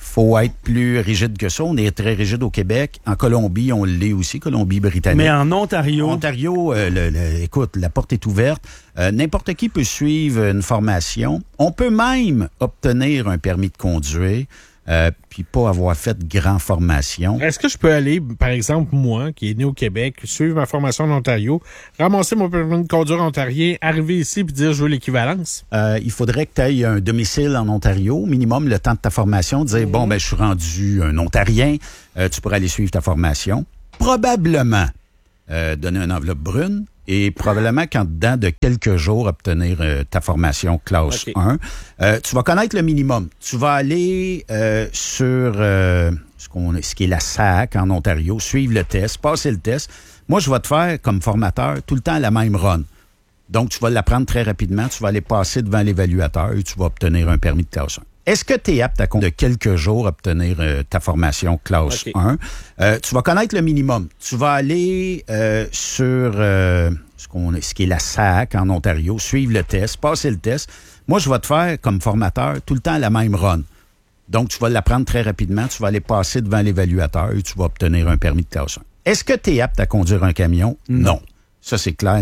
[SPEAKER 15] faut être plus rigide que ça. On est très rigide au Québec. En Colombie, on l'est aussi, Colombie-Britannique.
[SPEAKER 4] Mais en Ontario...
[SPEAKER 15] Ontario, euh, le, le, écoute, la porte est ouverte. Euh, n'importe qui peut suivre une formation. On peut même obtenir un permis de conduire, euh, puis pas avoir fait de grande formation.
[SPEAKER 1] Est-ce que je peux aller, par exemple, moi, qui est né au Québec, suivre ma formation en Ontario, ramasser mon permis de conduire ontarien, arriver ici puis dire je veux l'équivalence?
[SPEAKER 15] Euh, il faudrait que tu aies un domicile en Ontario, minimum le temps de ta formation, dire, mmh. bon, ben je suis rendu un Ontarien, euh, tu pourrais aller suivre ta formation. Probablement euh, donner une enveloppe brune et probablement qu'en dedans de quelques jours, obtenir euh, ta formation classe okay. un. Euh, tu vas connaître le minimum. Tu vas aller euh, sur euh, ce, qu'on, ce qui est la S A C en Ontario, suivre le test, passer le test. Moi, je vais te faire, comme formateur, tout le temps la même run. Donc, tu vas l'apprendre très rapidement, tu vas aller passer devant l'évaluateur et tu vas obtenir un permis de classe un. Est-ce que tu es apte à compte de quelques jours obtenir euh, ta formation classe okay. un? Euh, tu vas connaître le minimum. Tu vas aller euh, sur euh, ce, qu'on, ce qui est la S A C en Ontario, suivre le test, passer le test. Moi, je vais te faire, comme formateur, tout le temps la même run. Donc, tu vas l'apprendre très rapidement, tu vas aller passer devant l'évaluateur et tu vas obtenir un permis de classe un. Est-ce que tu es apte à conduire un camion? Non. non. Ça, c'est clair.